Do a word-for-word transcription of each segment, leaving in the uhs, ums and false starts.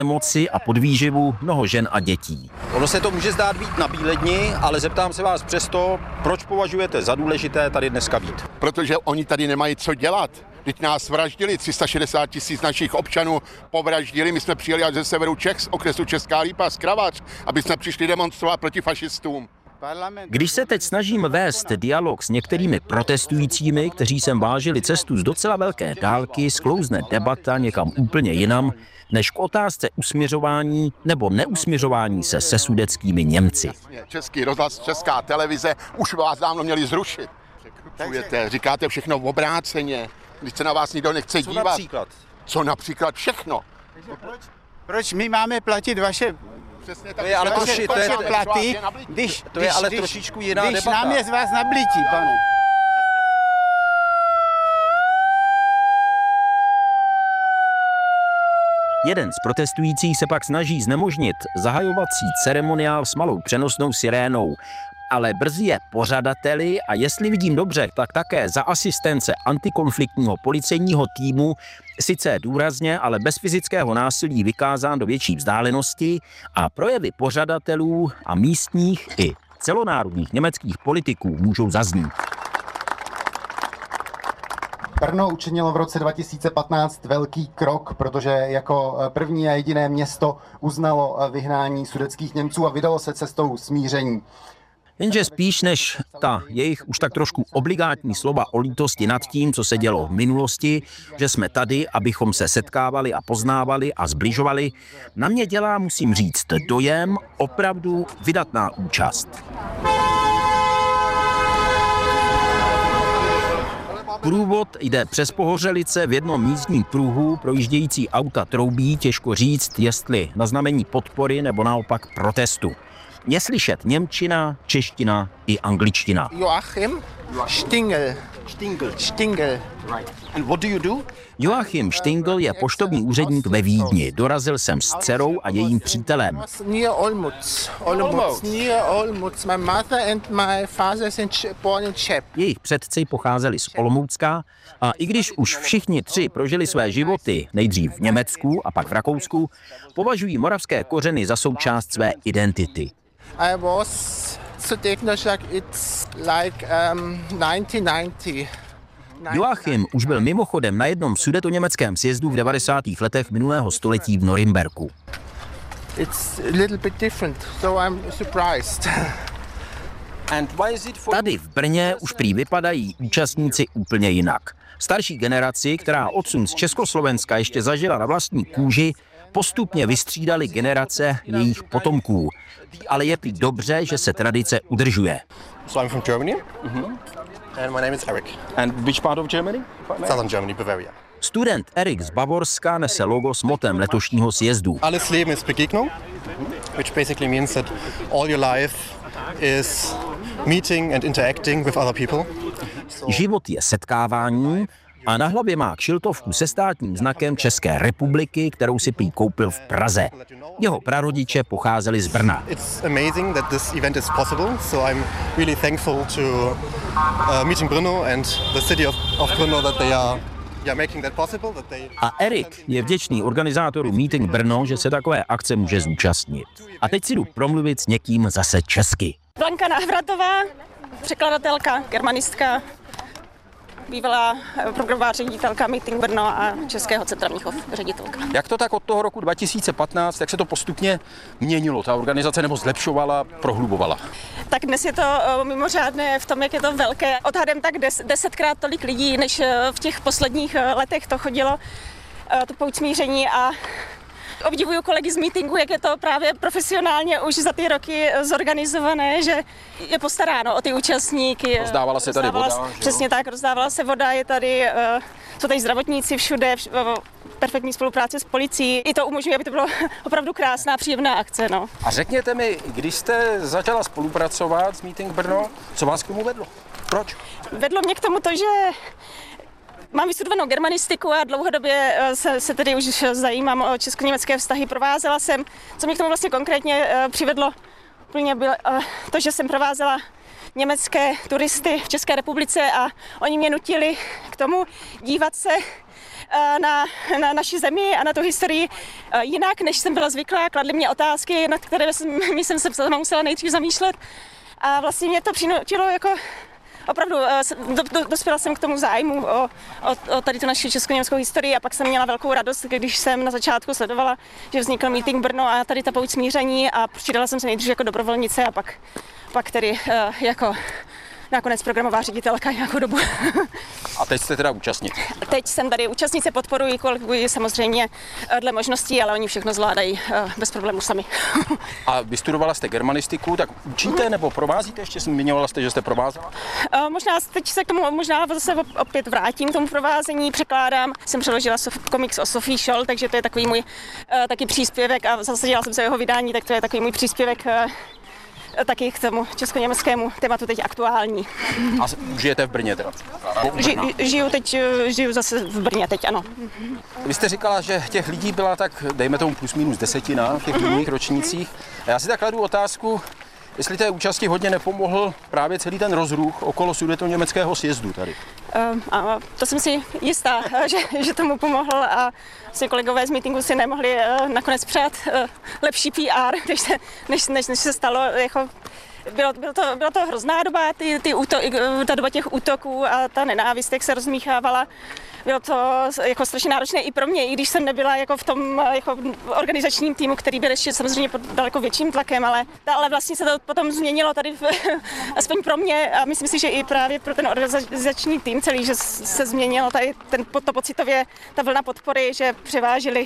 nemoci a podvýživu mnoho žen a dětí. Ono se to může zdát být na bíledni, ale zeptám se vás přesto, proč považujete za důležité tady dneska být? Protože oni tady nemají co dělat. Teď nás vraždili, tři sta šedesát tisíc našich občanů povraždili, my jsme přijeli až ze severu Čech, z okresu Česká Lípa, z Kravař, aby jsme přišli demonstrovat proti fašistům. Když se teď snažím vést dialog s některými protestujícími, kteří sem vážili cestu z docela velké dálky, sklouzne debata někam úplně jinam, než k otázce usměřování nebo neusměřování se se sudetskými Němci. Český rozhlas, Česká televize už vás dávno měli zrušit. Překupujete, říkáte všechno v obráceně, když se na vás nikdo nechce Co dívat. například? Co například všechno? Proč, proč my máme platit vaše, Přesně To je ale vaše- troši- to vaše je- platy, platy, když, To je když, ale když, trošičku jiná když debata. nám je z vás nablítí, pane. Jeden z protestujících se pak snaží znemožnit zahajovací ceremoniál s malou přenosnou sirénou, ale brzy je pořadateli a jestli vidím dobře, tak také za asistence antikonfliktního policejního týmu, sice důrazně, ale bez fyzického násilí vykázán do větší vzdálenosti a projevy pořadatelů a místních i celonárodních německých politiků můžou zaznít. Brno učinilo v roce dva tisíce patnáct velký krok, protože jako první a jediné město uznalo vyhnání sudetských Němců a vydalo se cestou smíření. Jenže spíš než ta jejich už tak trošku obligátní slova o lítosti nad tím, co se dělo v minulosti, že jsme tady, abychom se setkávali a poznávali a zbližovali, na mě dělá, musím říct, dojem opravdu vydatná účast. Průvod jde přes Pohořelice v jednom místním pruhu, projíždějící auta troubí, těžko říct, jestli na znamení podpory nebo naopak protestu. Je slyšet němčina, čeština i angličtina. Joachim Stingel. Stingel. Stingel. And what do you do? Joachim Stingl je poštovní úředník ve Vídni. Dorazil jsem s dcerou a jejím přítelem. Near Olmutz. Olmutz. Near Olmutz. My mother and my father sind born in Cheb. Jejich předci pocházeli z Olomoucka a i když už všichni tři prožili své životy nejdřív v Německu a pak v Rakousku, považují moravské kořeny za součást své identity. I was zu Technoschlag, it's like um, nineteen ninety. Joachim už byl mimochodem na jednom sudetoněmeckém sjezdu v devadesátých letech minulého století v Norimberku. It's a little bit different, so I'm surprised. And why is it for... Tady v Brně už prý vypadají účastníci úplně jinak. Starší generaci, která odsun z Československa ještě zažila na vlastní kůži, postupně vystřídali generace jejich potomků. Ale je prý dobře, že se tradice udržuje. So I'm from Germany, mm-hmm. and my name is Eric. And which part of Germany? Southern Germany, Bavaria. Student Erik z Bavorska nese logo s motem letošního sjezdu. Alles Leben ist Begegnung, which basically means that all your life is meeting and interacting with other people. Život je setkávání a na hlavě má kšiltovku se státním znakem České republiky, kterou si prý koupil v Praze. Jeho prarodiče pocházeli z Brna. It's amazing that this event is possible, so I'm really thankful to uh, Meeting Brno and the city of, of Brno that they are yeah, making that possible. That they... A Erik je vděčný organizátorům Meeting Brno, že se takové akce může zúčastnit. A teď si jdu promluvit s někým zase česky. Blanka Návratová, překladatelka, germanistka, bývalá programová ředitelka Meeting Brno a Českého centra Mnichov ředitelka. Jak to tak od toho roku dva tisíce patnáct, jak se to postupně měnilo, ta organizace, nebo zlepšovala, prohlubovala? Tak dnes je to mimořádné v tom, jak je to velké. Odhadem tak des, desetkrát tolik lidí, než v těch posledních letech to chodilo, to pouť smíření, a obdivuju kolegy z meetingu, jak je to právě profesionálně už za ty roky zorganizované, že je postaráno o ty účastníky. Rozdávala se tady voda. Přesně tak, rozdávala se voda, je tady, jsou tady zdravotníci všude, perfektní spolupráce s policií. I to umožňuje, aby to bylo opravdu krásná, příjemná akce. No. A řekněte mi, když jste začala spolupracovat s Meeting Brno, co vás k tomu vedlo? Proč? Vedlo mě k tomu to, že mám vystudovanou germanistiku a dlouhodobě se, se tedy už zajímám o česko-německé vztahy. Provázela jsem, co mě k tomu vlastně konkrétně přivedlo, úplně bylo to, že jsem provázela německé turisty v České republice a oni mě nutili k tomu dívat se na, na naši zemi a na tu historii jinak, než jsem byla zvyklá. Kladli mě otázky, nad které jsem, jsem se sama musela nejdřív zamýšlet. A vlastně mě to přinutilo jako opravdu, do, do, dospěla jsem k tomu zájmu o, o, o tady tu naši česko-německou historii a pak jsem měla velkou radost, když jsem na začátku sledovala, že vznikl meeting Brno a tady ta pouť smíření a přidala jsem se nejdřív jako dobrovolnice a pak, pak tedy jako nakonec programová ředitelka nějakou dobu. A teď jste teda účastník? Teď jsem tady účastnice, podporuji, koliguji samozřejmě dle možností, ale oni všechno zvládají bez problémů sami. A vystudovala jste germanistiku, tak učíte nebo provázíte? Ještě zmiňovala jste, že jste provázela? Možná teď se k tomu možná zase opět vrátím k tomu provázení, překládám. Jsem přeložila komiks o Sophie Scholl, takže to je takový můj taky příspěvek a zasadila jsem se jeho vydání, tak to je takový můj příspěvek taky k tomu česko-německému tématu teď aktuální. A žijete v Brně teda? Ži, žiju teď, žiju zase v Brně teď, ano. Vy jste říkala, že těch lidí byla tak, dejme tomu plus minus desetina v těch minulých ročnících. A já si tak kladu otázku, jestli té účasti hodně nepomohl právě celý ten rozruch okolo sudetoněmeckého sjezdu tady. Um, a to jsem si jistá, že, že tomu pomohl a vlastně kolegové z meetingu si nemohli uh, nakonec přát uh, lepší P R, než se, než, než, než se stalo. Jako, bylo, bylo, to, bylo to hrozná doba, ty, ty úto, ta doba těch útoků a ta nenávist, jak se rozmíchávala. Bylo to jako strašně náročné i pro mě, i když jsem nebyla jako v tom jako organizačním týmu, který byl ještě samozřejmě pod daleko větším tlakem, ale, ale vlastně se to potom změnilo tady, v, aspoň pro mě a myslím si, že i právě pro ten organizační tým celý, že se změnilo tady ten, to pocitově, ta vlna podpory, že převážili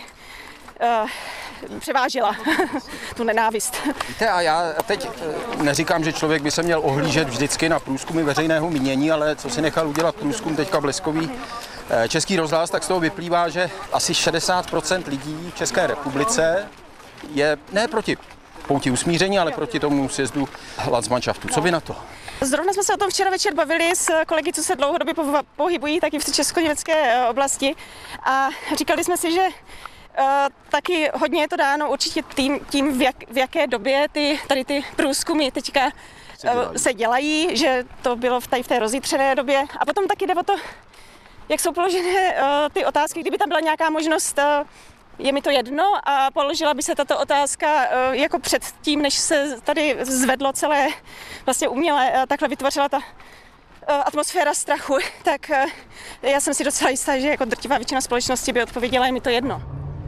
Uh, převážila tu nenávist. Víte, a já teď neříkám, že člověk by se měl ohlížet vždycky na průzkumy veřejného mínění, ale co si nechal udělat průzkum teďka bleskový Český rozhlas, tak z toho vyplývá, že asi šedesát procent lidí v České republice je ne proti pouti usmíření, ale proti tomu sjezdu Landsmannschaftu. Co vy na to? Zrovna jsme se o tom včera večer bavili s kolegy, co se dlouhodobě pohybují taky v česko-německé oblasti a říkali jsme si, že Uh, taky hodně je to dáno určitě tím, tím v, jak, v jaké době ty, tady ty průzkumy teďka se dělají, uh, se dělají že to bylo v, tady v té rozjitřené době. A potom taky jde o to, jak jsou položené uh, ty otázky, kdyby tam byla nějaká možnost, uh, je mi to jedno a položila by se tato otázka uh, jako před tím, než se tady zvedlo celé vlastně uměle, uh, takhle vytvořila ta atmosféra strachu, tak uh, já jsem si docela jistá, že jako drtivá většina společnosti by odpověděla, je mi to jedno.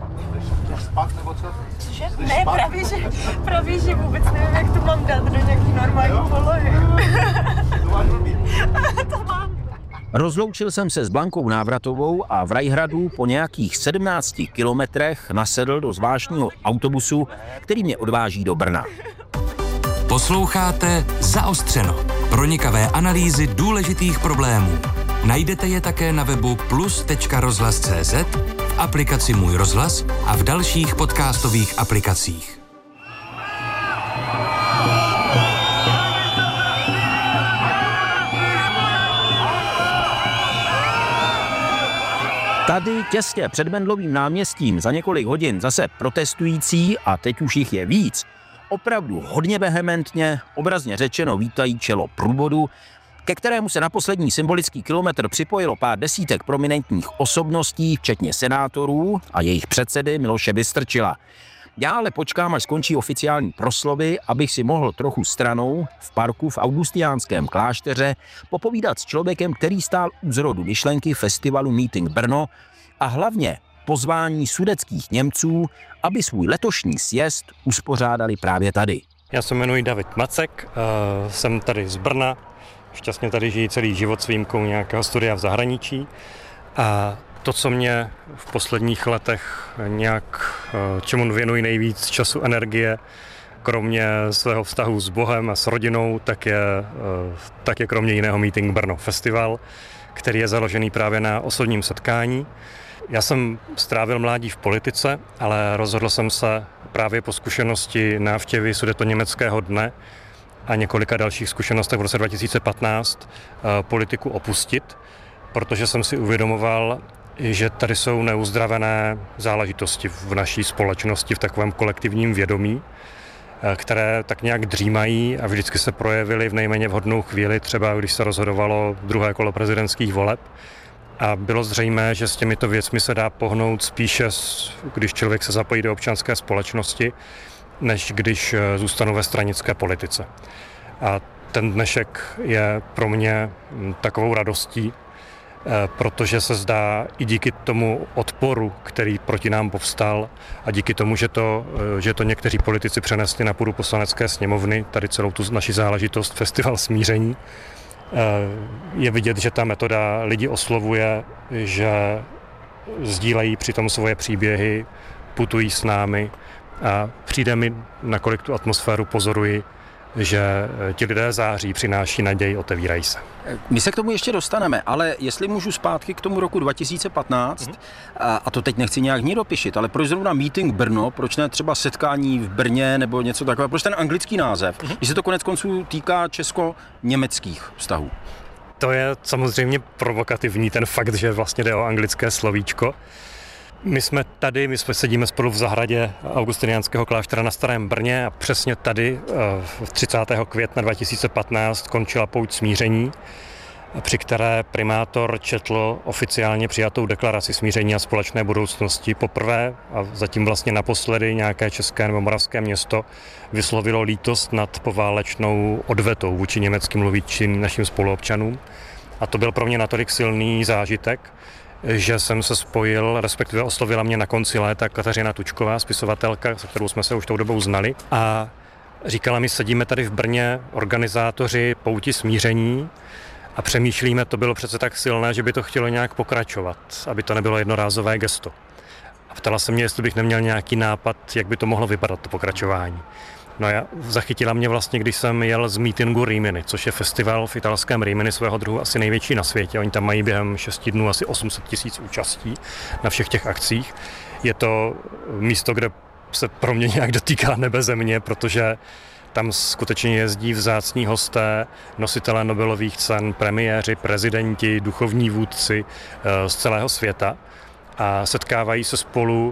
Spát nebo co? Cože? Ne, právě že, právě, že vůbec nevím, jak to mám dát do nějaký normální polohy. To mám. Rozloučil jsem se s Blankou Návratovou a v Rajhradu po nějakých sedmnácti kilometrech nasedl do zvláštního autobusu, který mě odváží do Brna. Posloucháte Zaostřeno. Pronikavé analýzy důležitých problémů. Najdete je také na webu plus tečka rozhlas tečka cé zet, v aplikaci Můj rozhlas a v dalších podcastových aplikacích. Tady těsně před Mendlovým náměstím za několik hodin zase protestující, a teď už jich je víc, opravdu hodně vehementně, obrazně řečeno vítají čelo průvodu, ke kterému se na poslední symbolický kilometr připojilo pár desítek prominentních osobností, včetně senátorů a jejich předsedy Miloše Vystrčila. Já ale počkám, až skončí oficiální proslovy, abych si mohl trochu stranou v parku v Augustiánském klášteře popovídat s člověkem, který stál u zrodu myšlenky festivalu Meeting Brno a hlavně pozvání sudetských Němců, aby svůj letošní sjezd uspořádali právě tady. Já se jmenuji David Macek, jsem tady z Brna, šťastně tady žijí celý život s výjimkou nějakého studia v zahraničí. A to, co mě v posledních letech nějak, čemu věnuji nejvíc času, energie, kromě svého vztahu s Bohem a s rodinou, tak je, tak je kromě jiného Meeting Brno festival, který je založený právě na osobním setkání. Já jsem strávil mládí v politice, ale rozhodl jsem se právě po zkušenosti návštěvy Sudetoněmeckého dne a několika dalších zkušenostech v roce dva tisíce patnáct politiku opustit, protože jsem si uvědomoval, že tady jsou neuzdravené záležitosti v naší společnosti, v takovém kolektivním vědomí, které tak nějak dřímají a vždycky se projevily v nejméně vhodnou chvíli, třeba když se rozhodovalo druhé kolo prezidentských voleb. A bylo zřejmé, že s těmito věcmi se dá pohnout spíše, když člověk se zapojí do občanské společnosti, než když zůstanu ve stranické politice. A ten dnešek je pro mě takovou radostí, protože se zdá i díky tomu odporu, který proti nám povstal a díky tomu, že to, že to někteří politici přenesli na půdu Poslanecké sněmovny, tady celou tu naši záležitost, Festival smíření, je vidět, že ta metoda lidi oslovuje, že sdílejí přitom svoje příběhy, putují s námi a přijde mi, nakolik tu atmosféru pozoruji, že ti lidé září, přináší naději, otevírají se. My se k tomu ještě dostaneme, ale jestli můžu zpátky k tomu roku dva tisíce patnáct, mm-hmm. a, a to teď nechci nějak dopišit, ale proč zrovna Meeting Brno, proč ne třeba setkání v Brně nebo něco takového, proč ten anglický název, mm-hmm. když se to konec konců týká česko-německých vztahů? To je samozřejmě provokativní, ten fakt, že vlastně jde o anglické slovíčko. My jsme tady, my jsme sedíme spolu v zahradě augustiniánského kláštera na Starém Brně a přesně tady v třicátého května dva tisíce patnáct končila pouť smíření, při které primátor četl oficiálně přijatou deklaraci smíření a společné budoucnosti. Poprvé a zatím vlastně naposledy nějaké české nebo moravské město vyslovilo lítost nad poválečnou odvetou vůči německy mluvícím našim spoluobčanům. A to byl pro mě natolik silný zážitek, že jsem se spojil, respektive oslovila mě na konci léta Kateřina Tučková, spisovatelka, se kterou jsme se už tou dobou znali, a říkala mi, sedíme tady v Brně organizátoři pouti smíření a přemýšlíme, to bylo přece tak silné, že by to chtělo nějak pokračovat, aby to nebylo jednorázové gesto. A ptala se mě, jestli bych neměl nějaký nápad, jak by to mohlo vypadat, to pokračování. No a zachytila mě vlastně, když jsem jel z meetingu Rímini, což je festival v italském Rímini svého druhu asi největší na světě. Oni tam mají během šesti dnů asi osm set tisíc účastí na všech těch akcích. Je to místo, kde se pro mě nějak dotýká nebe země, protože tam skutečně jezdí vzácní hosté, nositelé Nobelových cen, premiéři, prezidenti, duchovní vůdci z celého světa a setkávají se spolu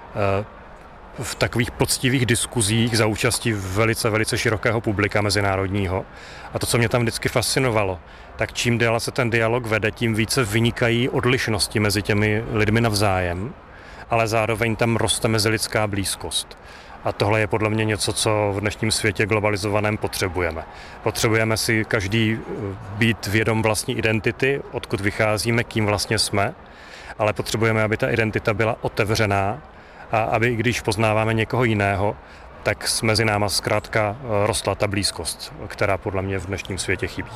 v takových poctivých diskuzích za účastí velice, velice širokého publika mezinárodního. A to, co mě tam vždycky fascinovalo, tak čím déle se ten dialog vede, tím více vynikají odlišnosti mezi těmi lidmi navzájem, ale zároveň tam roste mezilidská blízkost. A tohle je podle mě něco, co v dnešním světě globalizovaném potřebujeme. Potřebujeme si každý být vědom vlastní identity, odkud vycházíme, kým vlastně jsme, ale potřebujeme, aby ta identita byla otevřená, a aby, když poznáváme někoho jiného, tak mezi náma zkrátka rostla ta blízkost, která podle mě v dnešním světě chybí.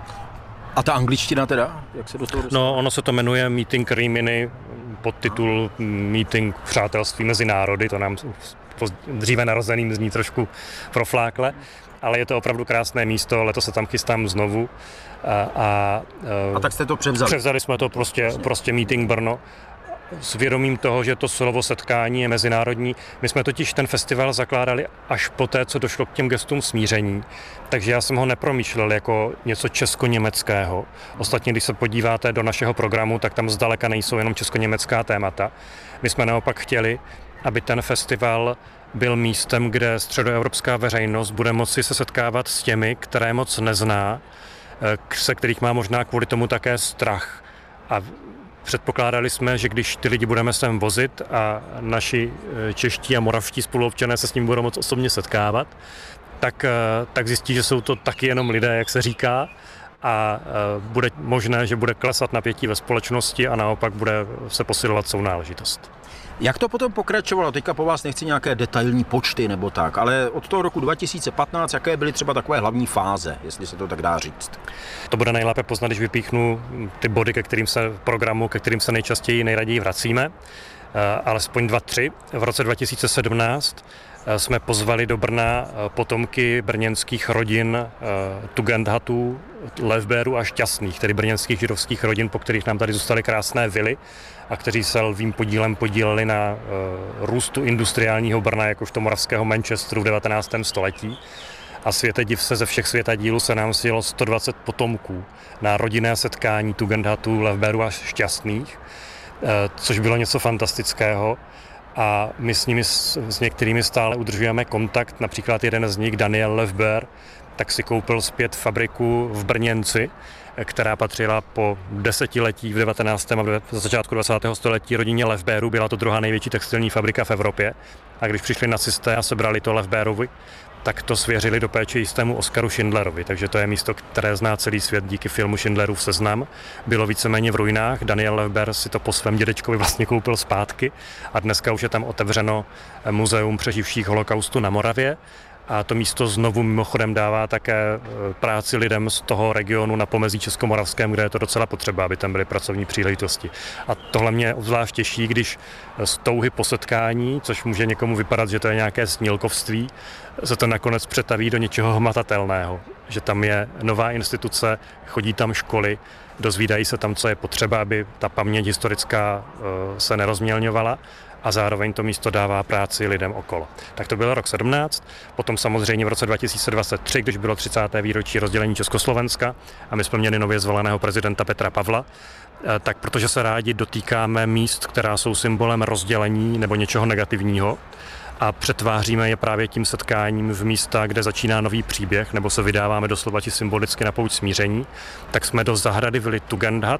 A ta angličtina teda? Jak se do toho dostane? No, ono se to jmenuje Meeting Rímini, podtitul Meeting přátelství mezi národy, to nám dříve narozeným zní trošku proflákle, ale je to opravdu krásné místo, letos se tam chystám znovu. A, a, a tak jste to převzali? Převzali jsme to prostě, prostě Meeting Brno. S vědomím toho, že to slovo setkání je mezinárodní. My jsme totiž ten festival zakládali až poté, co došlo k těm gestům smíření, takže já jsem ho nepromýšlel jako něco česko-německého. Ostatně, když se podíváte do našeho programu, tak tam zdaleka nejsou jenom česko-německá témata. My jsme naopak chtěli, aby ten festival byl místem, kde středoevropská veřejnost bude moci se setkávat s těmi, které moc nezná, se kterých má možná kvůli tomu také strach. A předpokládali jsme, že když ty lidi budeme sem vozit a naši čeští a moravští spoluobčané se s ním budou moc osobně setkávat, tak, tak zjistí, že jsou to taky jenom lidé, jak se říká, a bude možné, že bude klesat napětí ve společnosti a naopak bude se posilovat sounáležitost. Jak to potom pokračovalo? Teďka po vás nechci nějaké detailní počty nebo tak, ale od toho roku dva tisíce patnáct, jaké byly třeba takové hlavní fáze, jestli se to tak dá říct? To bude nejlépe poznat, když vypíchnu ty body, ke kterým se programu, ke kterým se nejčastěji nejraději vracíme, alespoň dva, tři. V roce dva tisíce sedmnáct jsme pozvali do Brna potomky brněnských rodin Tugendhatů, Levbérů a Šťastných, tedy brněnských židovských rodin, po kterých nám tady zůstaly krásné vily a kteří se lvým podílem podíleli na uh, růstu industriálního Brna jakožto moravského Manchesteru v devatenáctém století. A světe div se, ze všech světadílů se nám sjelo sto dvacet potomků na rodinné setkání Tugendhatů, Levbérů a Šťastných, uh, což bylo něco fantastického. A my s nimi, s některými stále udržujeme kontakt, například jeden z nich, Daniel Levber, tak si koupil zpět fabriku v Brněnci, která patřila po desetiletí v devatenáctém a v začátku dvacátého století rodině Levbérů. Byla to druhá největší textilní fabrika v Evropě. A když přišli nacisté a sebrali to Levbérovi, tak to svěřili do péče jistému Oskaru Schindlerovi. Takže to je místo, které zná celý svět díky filmu Schindlerův seznam. Bylo víceméně v ruinách. Daniel Levber si to po svém dědečkovi vlastně koupil zpátky a dneska už je tam otevřeno muzeum přeživších holokaustu na Moravě. A to místo znovu mimochodem dává také práci lidem z toho regionu na pomezí českomoravském, kde je to docela potřeba, aby tam byly pracovní příležitosti. A tohle mě obzvlášť těší, když z touhy po setkání, což může někomu vypadat, že to je nějaké snílkovství, se to nakonec přetaví do něčeho hmatatelného. Že tam je nová instituce, chodí tam školy, dozvídají se tam, co je potřeba, aby ta paměť historická se nerozmělňovala. A zároveň to místo dává práci lidem okolo. Tak to byl rok sedmnáct, potom samozřejmě v roce dva tisíce dvacet tři, když bylo třicáté výročí rozdělení Československa a my jsme měli nově zvoleného prezidenta Petra Pavla, tak protože se rádi dotýkáme míst, která jsou symbolem rozdělení nebo něčeho negativního, a přetváříme je právě tím setkáním v místa, kde začíná nový příběh, nebo se vydáváme doslova či symbolicky na pouť smíření, tak jsme do zahrady Vily Tugendhat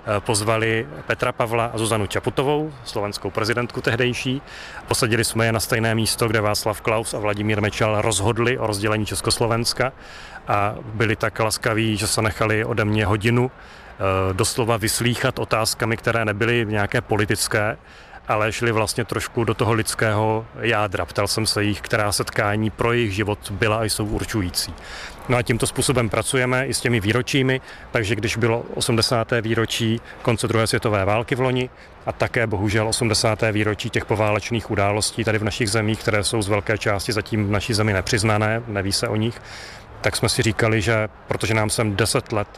pozvali Petra Pavla a Zuzanu Čaputovou, slovenskou prezidentku tehdejší. Posadili jsme je na stejné místo, kde Václav Klaus a Vladimír Mečal rozhodli o rozdělení Československa a byli tak laskaví, že se nechali ode mě hodinu doslova vyslýchat otázkami, které nebyly nějaké politické, ale šli vlastně trošku do toho lidského jádra. Ptal jsem se jich, která setkání pro jejich život byla a jsou určující. No a tímto způsobem pracujeme i s těmi výročími, takže když bylo osmdesáté výročí konce druhé světové války v loni a také bohužel osmdesáté výročí těch poválečných událostí tady v našich zemích, které jsou z velké části zatím v naší zemi nepřiznané, neví se o nich, tak jsme si říkali, že protože nám sem deset let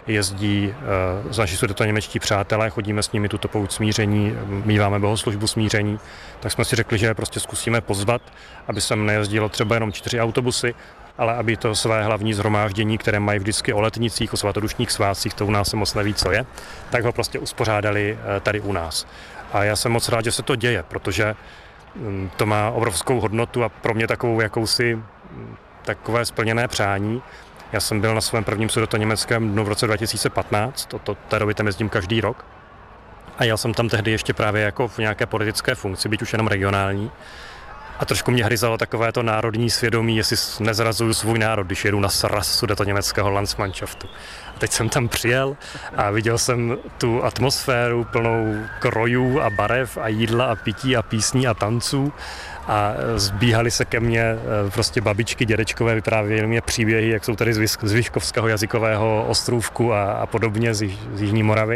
jezdí z naši sudetoněmečtí přátelé, chodíme s nimi tuto pouť smíření, míváme bohoslužbu smíření, tak jsme si řekli, že je prostě zkusíme pozvat, aby sem nejezdilo třeba jenom čtyři autobusy, ale aby to své hlavní shromáždění, které mají vždycky o letnicích, o svatodušních svátcích, to u nás se moc neví, co je, tak ho prostě uspořádali tady u nás. A já jsem moc rád, že se to děje, protože to má obrovskou hodnotu a pro mě takovou jakousi takové splněné přání. Já jsem byl na svém prvním sudetoněmeckém dnu v roce dva tisíce patnáct, od té doby tam jezdím každý rok. A jel jsem tam tehdy ještě právě jako v nějaké politické funkci, byť už jenom regionální. A trošku mě hryzalo takové to národní svědomí, jestli nezrazuju svůj národ, když jedu na sraz sudetoněmeckého Landsmannschaftu. A teď jsem tam přijel a viděl jsem tu atmosféru plnou krojů a barev a jídla a pití a písní a tanců. A zbíhali se ke mně prostě babičky, dědečkové, vyprávěli mě příběhy, jak jsou tady z Vyškovského jazykového ostrůvku a, a podobně z, z Jižní Moravy.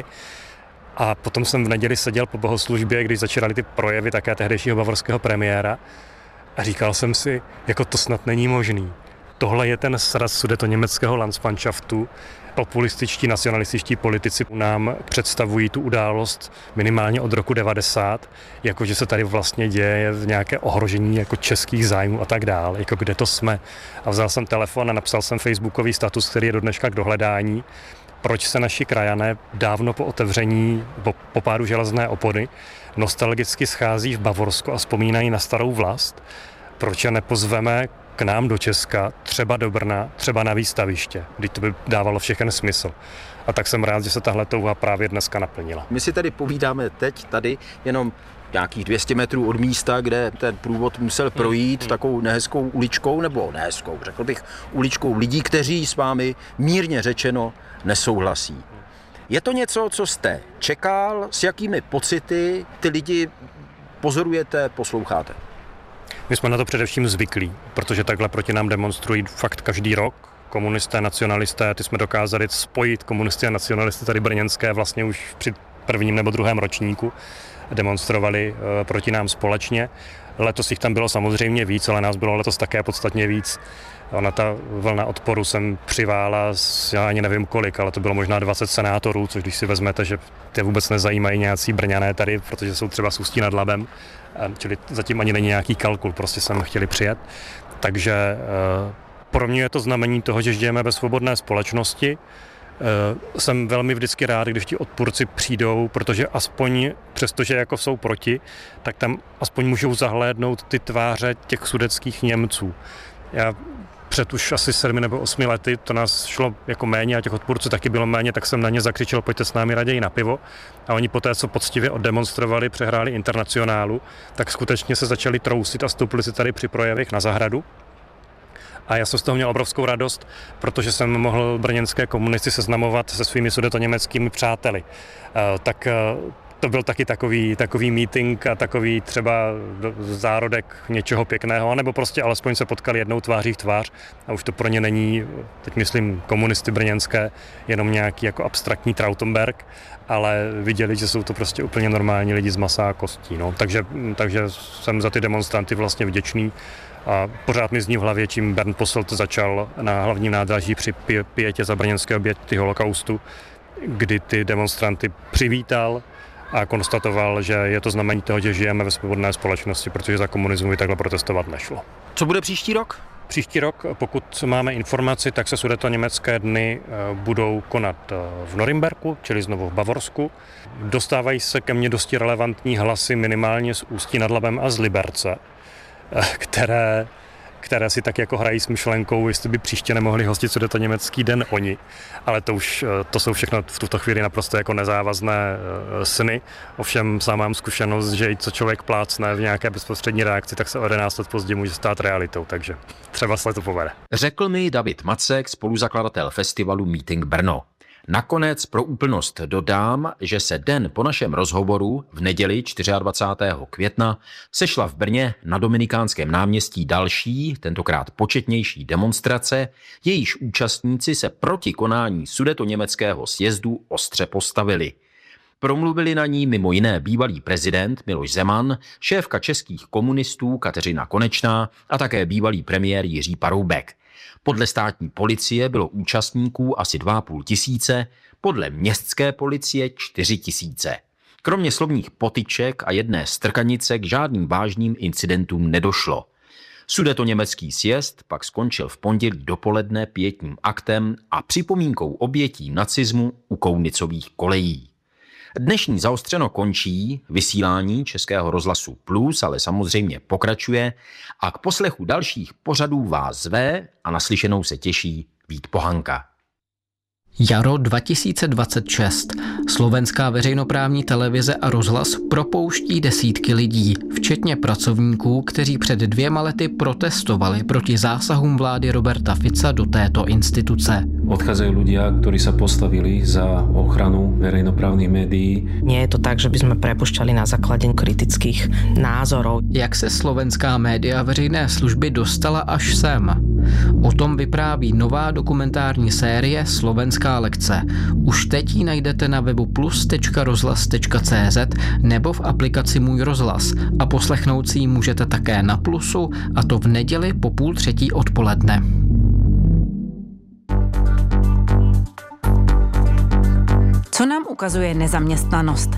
A potom jsem v neděli seděl po bohoslužbě, když začínaly ty projevy také tehdejšího bavorského premiéra a říkal jsem si, jako to snad není možný. Tohle je ten sraz sudetoněmeckého Landsmannschaftu. Populističtí, nacionalističtí politici nám představují tu událost minimálně od roku devadesát, jakože se tady vlastně děje v nějaké ohrožení jako českých zájmů a tak dále, jako kde to jsme. A vzal jsem telefon a napsal jsem facebookový status, který je do dneška k dohledání, proč se naši krajané dávno po otevření, po, po pádu železné opony, nostalgicky schází v Bavorsku a vzpomínají na starou vlast, proč je nepozveme k nám do Česka, třeba do Brna, třeba na výstaviště, kdy to by dávalo všechen smysl. A tak jsem rád, že se tahle touha právě dneska naplnila. My si tady povídáme teď tady jenom nějakých dvě stě metrů od místa, kde ten průvod musel projít hmm. takovou nehezkou uličkou, nebo nehezkou, řekl bych, uličkou lidí, kteří s vámi mírně řečeno nesouhlasí. Je to něco, co jste čekal, s jakými pocity ty lidi pozorujete, posloucháte? My jsme na to především zvyklí, protože takhle proti nám demonstrují fakt každý rok. Komunisté, nacionalisté, ty jsme dokázali spojit komunisty a nacionalisty tady brněnské vlastně už při prvním nebo druhém ročníku. Demonstrovali uh, proti nám společně. Letos jich tam bylo samozřejmě víc, ale nás bylo letos také podstatně víc. Ona ta vlna odporu sem přivála, já ani nevím kolik, ale to bylo možná dvacet senátorů, což když si vezmete, že ty vůbec nezajímají nějací Brňané tady, protože jsou třeba z Ústí nad Labem, čili zatím ani není nějaký kalkul, prostě sem chtěli přijet. Takže pro mě je to znamení toho, že žijeme ve svobodné společnosti. Jsem velmi vždycky rád, když ti odpůrci přijdou, protože aspoň, přestože jako jsou proti, tak tam aspoň můžou zahlédnout ty tváře těch sudetských Němců. Já před už asi sedmi nebo osmi lety, to nás šlo jako méně a těch odpůrců taky bylo méně, tak jsem na ně zakřičel, pojďte s námi raději na pivo. A oni poté, co poctivě oddemonstrovali, přehráli Internacionálu, tak skutečně se začali trousit a stoupili si tady při projevech na zahradu. A já jsem z toho měl obrovskou radost, protože jsem mohl brněnské komunisty seznamovat se svými sudetoněmeckými přáteli. Tak to byl taky takový, takový meeting a takový třeba zárodek něčeho pěkného, anebo prostě alespoň se potkali jednou tváří v tvář a už to pro ně není, teď myslím komunisty brněnské, jenom nějaký jako abstraktní Trautenberg, ale viděli, že jsou to prostě úplně normální lidi z masa a kostí. No. Takže, takže jsem za ty demonstranty vlastně vděčný a pořád mi zní v hlavě, čím Bernd Posselt začal na hlavním nádraží při pietě za brněnské oběti holokaustu, kdy ty demonstranty přivítal a konstatoval, že je to znamení toho, že žijeme ve svobodné společnosti, protože za komunismu by takhle protestovat nešlo. Co bude příští rok? Příští rok, pokud máme informaci, tak se sudetoněmecké dny budou konat v Norimberku, čili znovu v Bavorsku. Dostávají se ke mně dosti relevantní hlasy minimálně z Ústí nad Labem a z Liberce, které, které si tak jako hrají s myšlenkou, jestli by příště nemohli hostit sudetoněmecký den oni. Ale to už, to jsou všechno v tuto chvíli naprosto jako nezávazné sny. Ovšem sám mám zkušenost, že i co člověk plácne v nějaké bezprostřední reakci, tak se o jedenáct let později může stát realitou, takže třeba se to povede. Řekl mi David Macek, spoluzakladatel festivalu Meeting Brno. Nakonec pro úplnost dodám, že se den po našem rozhovoru v neděli dvacátého čtvrtého května sešla v Brně na Dominikánském náměstí další, tentokrát početnější demonstrace, jejíž účastníci se proti konání sudetoněmeckého sjezdu ostře postavili. Promluvili na ní mimo jiné bývalý prezident Miloš Zeman, šéfka českých komunistů Kateřina Konečná a také bývalý premiér Jiří Paroubek. Podle státní policie bylo účastníků asi dva a půl tisíce, podle městské policie čtyři tisíce. Kromě slovních potyček a jedné strkanice k žádným vážným incidentům nedošlo. Sudetoněmecký sjezd pak skončil v pondělí dopoledne pietním aktem a připomínkou obětí nacismu u Kounicových kolejí. Dnešní Zaostřeno končí, vysílání Českého rozhlasu Plus ale samozřejmě pokračuje a k poslechu dalších pořadů vás zve a naslyšenou se těší Vít Pohanka. Jaro dva tisíce dvacet šest. Slovenská veřejnoprávní televize a rozhlas propouští desítky lidí, včetně pracovníků, kteří před dvěma lety protestovali proti zásahům vlády Roberta Fica do této instituce. Odchádzajú ľudia, ktorí sa postavili za ochranu verejnoprávnych médií. Nie je to tak, že by sme prepušťali na základe kritických názorov. Jak se slovenská média veřejné služby dostala až sem? O tom vypráví nová dokumentární série Slovenská lekce. Už teď ji najdete na webu plus tečka rozhlas tečka cé zet nebo v aplikaci Můj rozhlas a poslechnout si ji můžete také na Plusu, a to v neděli po půl třetí odpoledne. Co nám ukazuje nezaměstnanost?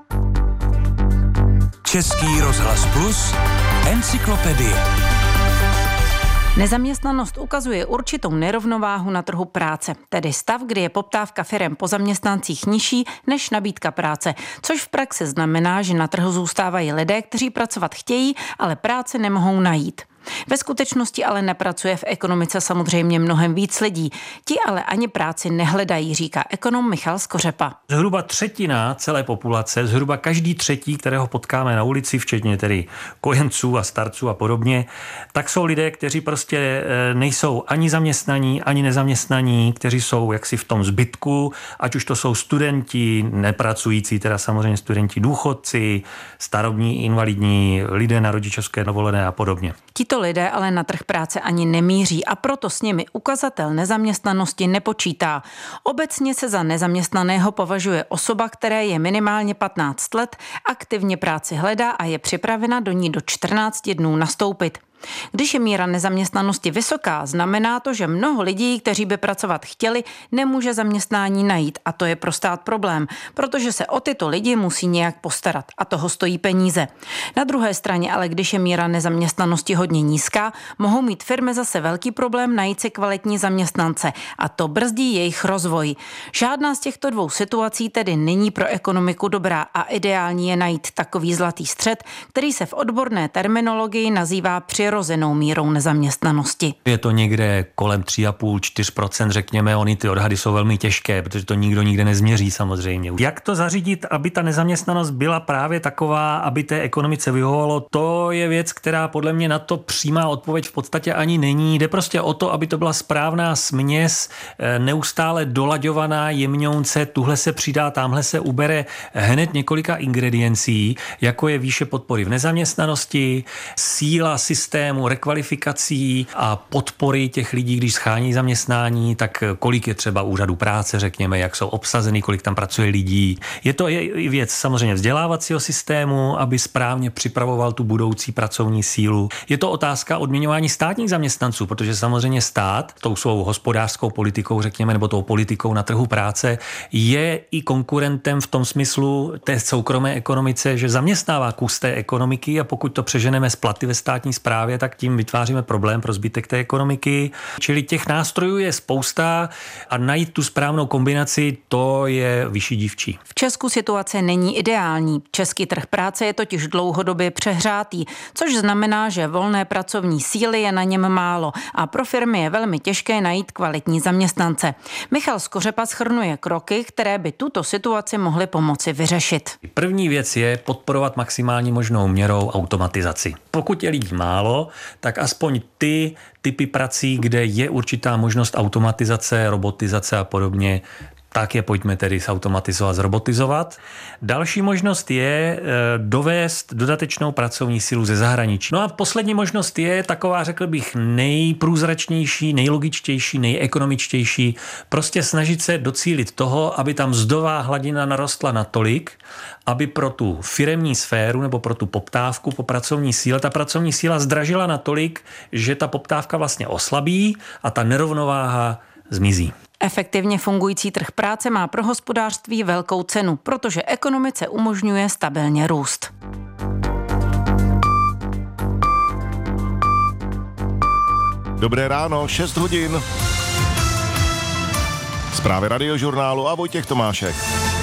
Český rozhlas Plus, encyklopedie. Nezaměstnanost ukazuje určitou nerovnováhu na trhu práce, tedy stav, kdy je poptávka firem po zaměstnancích nižší než nabídka práce, což v praxi znamená, že na trhu zůstávají lidé, kteří pracovat chtějí, ale práce nemohou najít. Ve skutečnosti ale nepracuje v ekonomice samozřejmě mnohem víc lidí. Ti ale ani práci nehledají, říká ekonom Michal Skořepa. Zhruba třetina celé populace, zhruba každý třetí, kterého potkáme na ulici, včetně tedy kojenců a starců a podobně, tak jsou lidé, kteří prostě nejsou ani zaměstnaní, ani nezaměstnaní, kteří jsou jaksi v tom zbytku, ať už to jsou studenti, nepracující, teda samozřejmě studenti důchodci, starobní, invalidní, lidé na rodičovské dovolené a podobně. Tito lidé ale na trh práce ani nemíří a proto s nimi ukazatel nezaměstnanosti nepočítá. Obecně se za nezaměstnaného považuje osoba, které je minimálně patnáct let, aktivně práci hledá a je připravena do ní do čtrnácti dnů nastoupit. Když je míra nezaměstnanosti vysoká, znamená to, že mnoho lidí, kteří by pracovat chtěli, nemůže zaměstnání najít a to je pro stát problém, protože se o tyto lidi musí nějak postarat a toho stojí peníze. Na druhé straně ale, když je míra nezaměstnanosti hodně nízká, mohou mít firmy zase velký problém najít si kvalitní zaměstnance a to brzdí jejich rozvoj. Žádná z těchto dvou situací tedy není pro ekonomiku dobrá a ideální je najít takový zlatý střed, který se v odborné terminologii nazývá přirozený přirozenou mírou nezaměstnanosti. Je to někde kolem tři a půl až čtyři procenta, řekněme, ony ty odhady jsou velmi těžké, protože to nikdo nikde nezměří samozřejmě. Jak to zařídit, aby ta nezaměstnanost byla právě taková, aby té ekonomice vyhovovalo, to je věc, která podle mě na to přímá odpověď v podstatě ani není. Jde prostě o to, aby to byla správná směs, neustále dolaďovaná, jemňounce, tuhle se přidá, tamhle se ubere hned několika ingrediencí, jako je výše podpory v nezaměstnanosti, síla systému rekvalifikací a podpory těch lidí, když schání zaměstnání, tak kolik je třeba úřadů práce, řekněme, jak jsou obsazeny, kolik tam pracuje lidí. Je to i věc samozřejmě vzdělávacího systému, aby správně připravoval tu budoucí pracovní sílu. Je to otázka odměňování státních zaměstnanců, protože samozřejmě stát tou svou hospodářskou politikou, řekněme, nebo tou politikou na trhu práce je i konkurentem v tom smyslu té soukromé ekonomice, že zaměstnává kus té ekonomiky a pokud to přeženeme z platy ve státní správě, tak tím vytváříme problém pro zbytek té ekonomiky. Čili těch nástrojů je spousta a najít tu správnou kombinaci, to je vyšší dívčí. V Česku situace není ideální. Český trh práce je totiž dlouhodobě přehrátý, což znamená, že volné pracovní síly je na něm málo a pro firmy je velmi těžké najít kvalitní zaměstnance. Michal Skořepa shrnuje kroky, které by tuto situaci mohly pomoci vyřešit. První věc je podporovat maximální možnou měrou automatizaci. Pokud je lidí málo, tak aspoň ty typy prací, kde je určitá možnost automatizace, robotizace a podobně, tak je pojďme tedy zautomatizovat, zrobotizovat. Další možnost je dovést dodatečnou pracovní sílu ze zahraničí. No a poslední možnost je taková, řekl bych, nejprůzračnější, nejlogičtější, nejekonomičtější. Prostě snažit se docílit toho, aby tam mzdová hladina narostla natolik, aby pro tu firemní sféru nebo pro tu poptávku po pracovní síle, ta pracovní síla zdražila natolik, že ta poptávka vlastně oslabí a ta nerovnováha zmizí. Efektivně fungující trh práce má pro hospodářství velkou cenu, protože ekonomice umožňuje stabilně růst. Dobré ráno, šest hodin. Zprávy Radiožurnálu a Vojtěch Tomášek.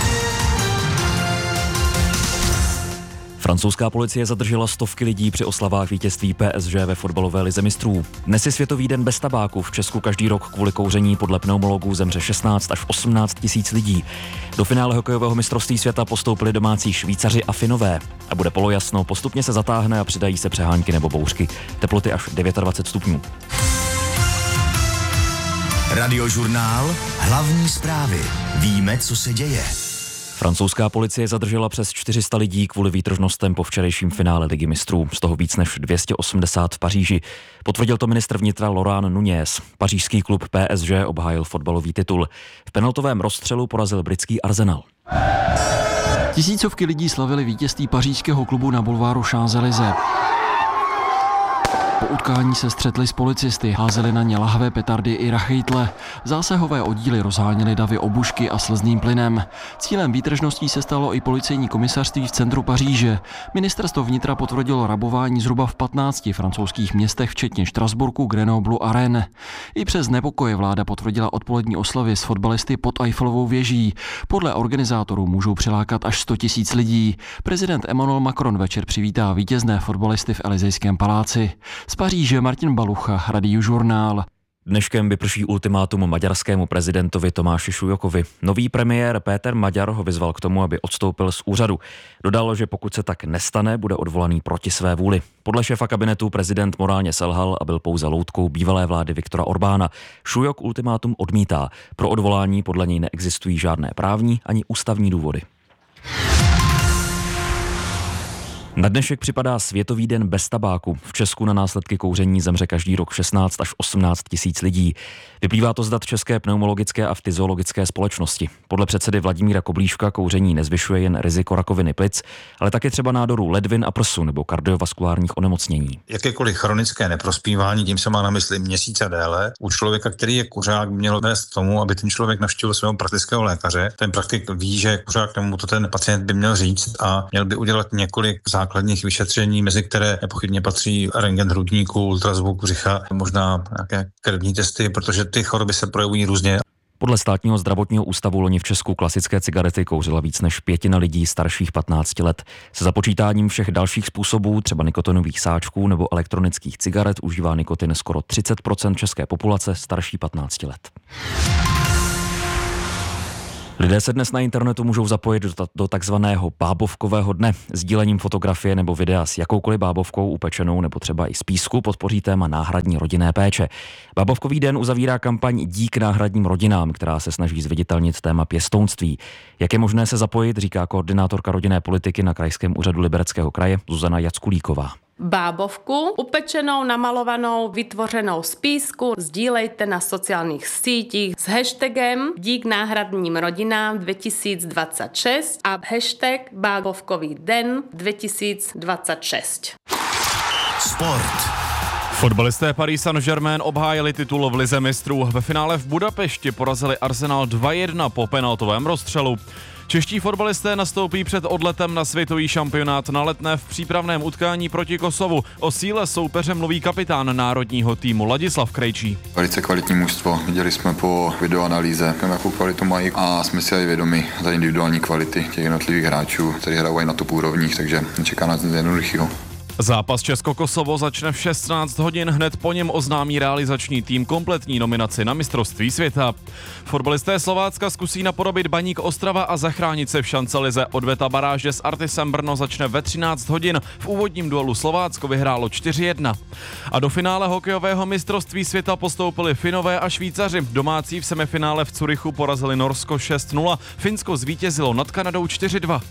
Francouzská policie zadržela stovky lidí při oslavách vítězství P S G ve fotbalové lize mistrů. Dnes je Světový den bez tabáku. V Česku každý rok kvůli kouření podle pneumologů zemře šestnáct až osmnáct tisíc lidí. Do finále hokejového mistrovství světa postoupili domácí Švýcaři a Finové. A bude polojasno, postupně se zatáhne a přidají se přehánky nebo bouřky. Teploty až dvacet devět stupňů. Radiožurnál, hlavní zprávy. Víme, co se děje. Francouzská policie zadržela přes čtyři sta lidí kvůli výtržnostem po včerejším finále Ligy mistrů, z toho víc než dvě stě osmdesát v Paříži. Potvrdil to ministr vnitra Laurent Nunez. Pařížský klub P S G obhájil fotbalový titul. V penaltovém rozstřelu porazil britský Arsenal. Tisícovky lidí slavili vítězství pařížského klubu na bulváru Champs-Élysées. Po utkání se střetli s policisty, házeli na ně lahve, petardy i rachejtle. Zásahové oddíly rozháněly davy obušky a slzným plynem. Cílem výtržností se stalo i policejní komisařství v centru Paříže. Ministerstvo vnitra potvrdilo rabování zhruba v patnácti francouzských městech, včetně Štrasburku, Grenoblu a Rennes. I přes nepokoje vláda potvrdila odpolední oslavy s fotbalisty pod Eiffelovou věží. Podle organizátorů můžou přilákat až sto tisíc lidí. Prezident Emmanuel Macron večer přivítá vítězné fotbalisty v Elysejském paláci. Z Paříže Martin Balucha, Radiožurnál. Dneškem vyprší ultimátum maďarskému prezidentovi Tomáši Šujokovi. Nový premiér Péter Maďar ho vyzval k tomu, aby odstoupil z úřadu. Dodal, že pokud se tak nestane, bude odvolaný proti své vůli. Podle šéfa kabinetu prezident morálně selhal a byl pouze loutkou bývalé vlády Viktora Orbána. Šujok ultimátum odmítá. Pro odvolání podle něj neexistují žádné právní ani ústavní důvody. Na dnešek připadá Světový den bez tabáku. V Česku na následky kouření zemře každý rok šestnáct až osmnáct tisíc lidí. Vyplývá to z dat České pneumologické a fyziologické společnosti. Podle předsedy Vladimíra Koblíška kouření nezvyšuje jen riziko rakoviny plic, ale také třeba nádorů ledvin a prsu nebo kardiovaskulárních onemocnění. Jakékoliv chronické neprospívání, tím se má na mysli měsíc a déle, u člověka, který je kuřák, mělo vést k tomu, aby ten člověk navštívil svého praktického lékaře. Ten praktik ví, že kuřák, tomu to ten pacient by měl říct a měl by udělat několik základních vyšetření, mezi které nepochybně patří rentgen hrudníku, ultrazvuk břicha, možná nějaké krevní testy, protože ty choroby se projevují různě. Podle státního zdravotního ústavu loni v Česku klasické cigarety kouřila víc než pětina lidí starších patnácti let. Se započítáním všech dalších způsobů, třeba nikotinových sáčků nebo elektronických cigaret, užívá nikotin skoro třicet procent české populace starší patnácti let. Lidé se dnes na internetu můžou zapojit do, do takzvaného bábovkového dne. Sdílením fotografie nebo videa s jakoukoliv bábovkou upečenou nebo třeba i z písku podpoří téma náhradní rodinné péče. Bábovkový den uzavírá kampaň Dík náhradním rodinám, která se snaží zviditelnit téma pěstounství. Jak je možné se zapojit, říká koordinátorka rodinné politiky na Krajském úřadu Libereckého kraje Zuzana Jackulíková. Bábovku, upečenou, namalovanou, vytvořenou z písku, sdílejte na sociálních sítích s hashtagem Dík náhradním rodinám dva tisíce dvacet šest a hashtag Bábovkový den dva tisíce dvacet šest. Sport. Fotbalisté Paris Saint-Germain obhájili titul v lize mistrů. Ve finále v Budapešti porazili Arsenal dva jedna po penaltovém rozstřelu. Čeští fotbalisté nastoupí před odletem na světový šampionát na Letné v přípravném utkání proti Kosovu. O síle soupeře mluví kapitán národního týmu Ladislav Krejčí. Velice kvalitní mužstvo. Viděli jsme po videoanalýze, jakou kvalitu mají a jsme si aj vědomi za individuální kvality těch jednotlivých hráčů, kteří hrají na top úrovních, takže čeká nás nic jednoduchého. Zápas Česko-Kosovo začne v šestnáct hodin, hned po něm oznámí realizační tým kompletní nominaci na mistrovství světa. Fotbalisté Slovácka zkusí napodobit Baník Ostrava a zachránit se v šancelize. Odveta baráže s Artisem Brno začne ve třináct hodin. V úvodním duelu Slovácko vyhrálo čtyři jedna. A do finále hokejového mistrovství světa postoupili Finové a Švýcaři. Domácí v semifinále v Curychu porazili Norsko šest nula. Finsko zvítězilo nad Kanadou čtyři dva.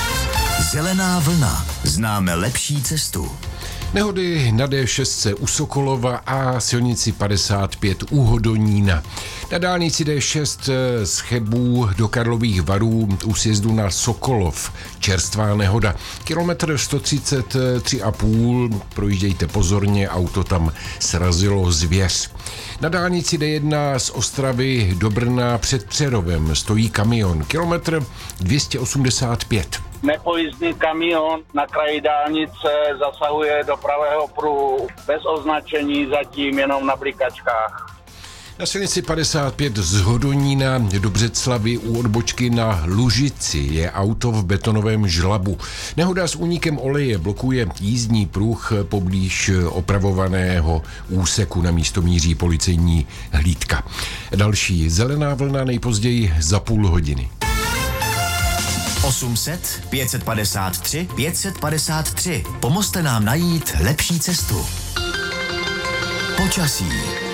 Zelená vlna. Známe lepší cestu. Nehody na dé šest u Sokolova a silnici padesát pět u Hodonína. Na dálnici dé šest z Chebů do Karlových Varů u sjezdu na Sokolov. Čerstvá nehoda. Kilometr sto třicet tři a půl. Projíždějte pozorně, auto tam srazilo zvěř. Na dálnici dé jedna z Ostravy do Brna před Přerovem stojí kamion. Kilometr dvě stě osmdesát pět. Nepojízdný kamion na kraji dálnice zasahuje do pravého pruhu bez označení, zatím jenom na blikačkách. Na silnici padesát pět z Hodonína do Břeclavy u odbočky na Lužici je auto v betonovém žlabu. Nehoda s únikem oleje blokuje jízdní pruh poblíž opravovaného úseku, na místo míří policejní hlídka. Další zelená vlna nejpozději za půl hodiny. osm set, pět set padesát tři, pět set padesát tři. Pomozte nám najít lepší cestu. Počasí.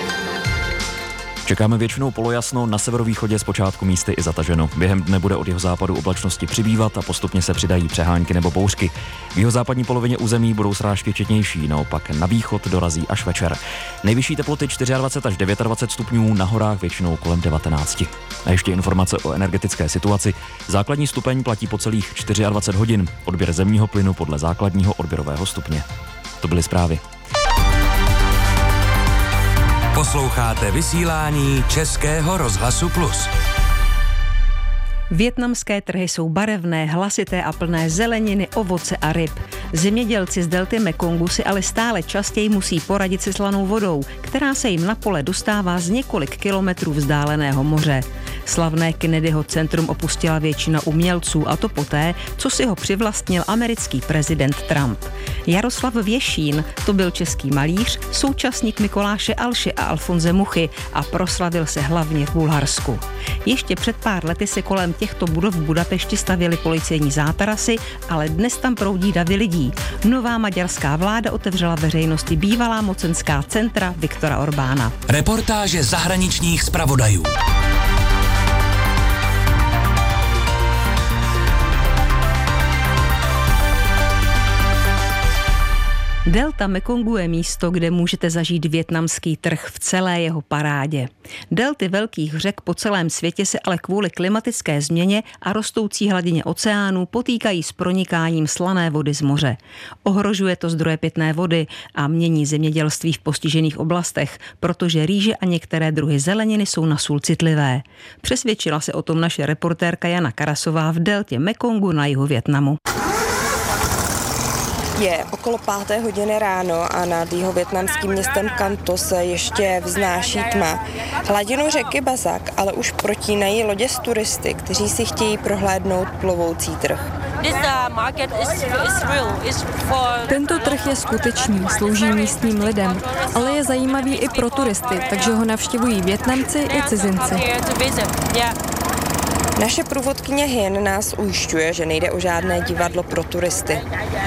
Čekáme většinou polojasno, na severovýchodě zpočátku místy i zataženo. Během dne bude od jihozápadu oblačnosti přibývat a postupně se přidají přehánky nebo bouřky. V jihozápadní polovině území budou srážky četnější, naopak na východ dorazí až večer. Nejvyšší teploty dvacet čtyři až dvacet devět stupňů, na horách většinou kolem devatenáct. A ještě informace o energetické situaci. Základní stupeň platí po celých dvacet čtyři hodin. Odběr zemního plynu podle základního odběrového stupně. To byly zprávy. Posloucháte vysílání Českého rozhlasu Plus. Vietnamské trhy jsou barevné, hlasité a plné zeleniny, ovoce a ryb. Zemědělci z delty Mekongu si ale stále častěji musí poradit se slanou vodou, která se jim na pole dostává z několik kilometrů vzdáleného moře. Slavné Kennedyho centrum opustila většina umělců, a to poté, co si ho přivlastnil americký prezident Trump. Jaroslav Věšín, to byl český malíř, současník Mikoláše Alše a Alfonze Muchy a proslavil se hlavně v Bulharsku. Ještě před pár lety se kolem těchto budov v Budapešti stavěly policejní zátarasy, ale dnes tam proudí davy lidí. Nová maďarská vláda otevřela veřejnosti bývalá mocenská centra Viktora Orbána. Reportáže zahraničních zpravodajů. Delta Mekongu je místo, kde můžete zažít vietnamský trh v celé jeho parádě. Delty velkých řek po celém světě se ale kvůli klimatické změně a rostoucí hladině oceánů potýkají s pronikáním slané vody z moře. Ohrožuje to zdroje pitné vody a mění zemědělství v postižených oblastech, protože rýže a některé druhy zeleniny jsou na sůl citlivé. Přesvědčila se o tom naše reportérka Jana Karasová v deltě Mekongu na jihu Vietnamu. Je okolo páté hodiny ráno a nad jihovietnamským městem Kanto se ještě vznáší tma. Hladinu řeky Bazak ale už protínají lodě s turisty, kteří si chtějí prohlédnout plovoucí trh. Tento trh je skutečný, slouží místním lidem, ale je zajímavý i pro turisty, takže ho navštěvují Vietnamci i cizinci. Naše průvodkyně Hin nás ujišťuje, že nejde o žádné divadlo pro turisty.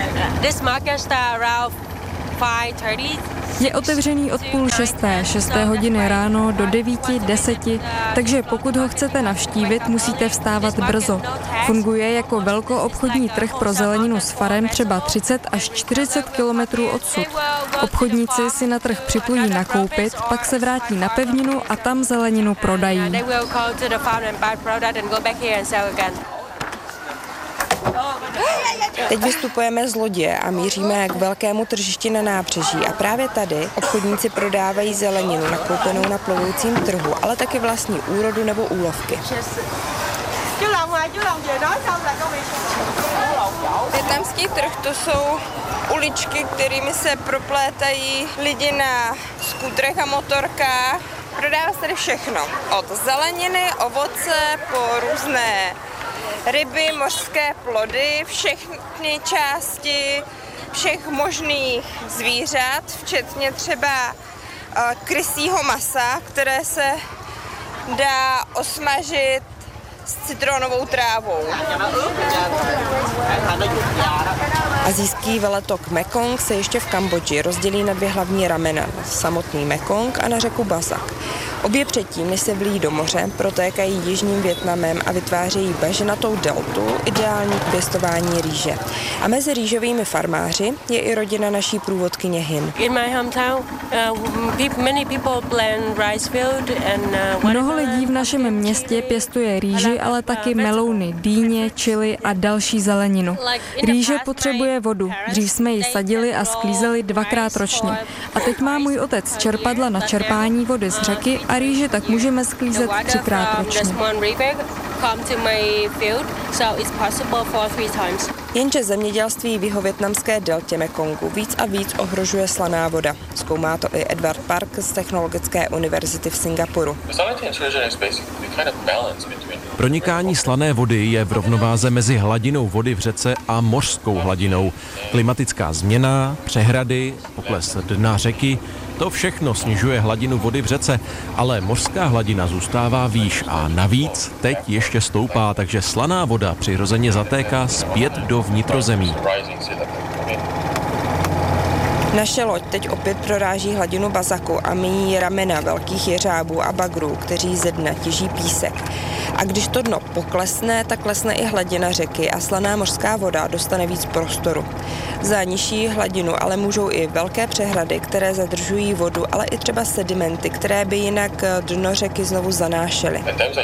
Je otevřený od půl šesté, šesté hodiny ráno do devíti, deseti, takže pokud ho chcete navštívit, musíte vstávat brzo. Funguje jako velkoobchodní trh pro zeleninu s farem třeba třicet až čtyřicet kilometrů odsud. Obchodníci si na trh připlují nakoupit, pak se vrátí na pevninu a tam zeleninu prodají. Teď vystupujeme z lodě a míříme k velkému tržišti na nábřeží a právě tady obchodníci prodávají zeleninu nakoupenou na plovoucím trhu, ale taky vlastní úrodu nebo úlovky. Vietnamský trh to jsou uličky, kterými se proplétají lidi na skutrech a motorkách. Prodává se tady všechno. Od zeleniny, ovoce po různé ryby, mořské plody, všechny části všech možných zvířat, včetně třeba uh, krysího masa, které se dá osmažit s citronovou trávou. Asijský veletok Mekong se ještě v Kambodži rozdělí na dvě hlavní ramena, na samotný Mekong a na řeku Bazak. Obě předtím, než se vlíjí do moře, protékají jižním Vietnamem a vytvářejí bažinatou deltu, ideální k pěstování rýže. A mezi rýžovými farmáři je i rodina naší průvodkyně Hin. Mnoho lidí v našem městě pěstuje rýži, ale taky melouny, dýně, čili a další zeleninu. Rýže potřebuje vodu. Dřív jsme ji sadili a sklízeli dvakrát ročně. A teď má můj otec čerpadla na čerpání vody z řeky a rýže tak můžeme sklízet třikrát ročně. Jenže zemědělství v jihovietnamské deltě Mekongu víc a víc ohrožuje slaná voda. Zkoumá to i Edward Park z Technologické univerzity v Singapuru. Pronikání slané vody je v rovnováze mezi hladinou vody v řece a mořskou hladinou. Klimatická změna, přehrady, pokles dna řeky, to všechno snižuje hladinu vody v řece, ale mořská hladina zůstává výš a navíc teď ještě stoupá, takže slaná voda přirozeně zatéká zpět do vnitrozemí. Naše loď teď opět proráží hladinu Bazaku a míjí ramena velkých jeřábů a bagrů, kteří ze dna těží písek. A když to dno poklesne, tak klesne i hladina řeky a slaná mořská voda dostane víc prostoru. Za nižší hladinu ale můžou i velké přehrady, které zadržují vodu, ale i třeba sedimenty, které by jinak dno řeky znovu zanášely.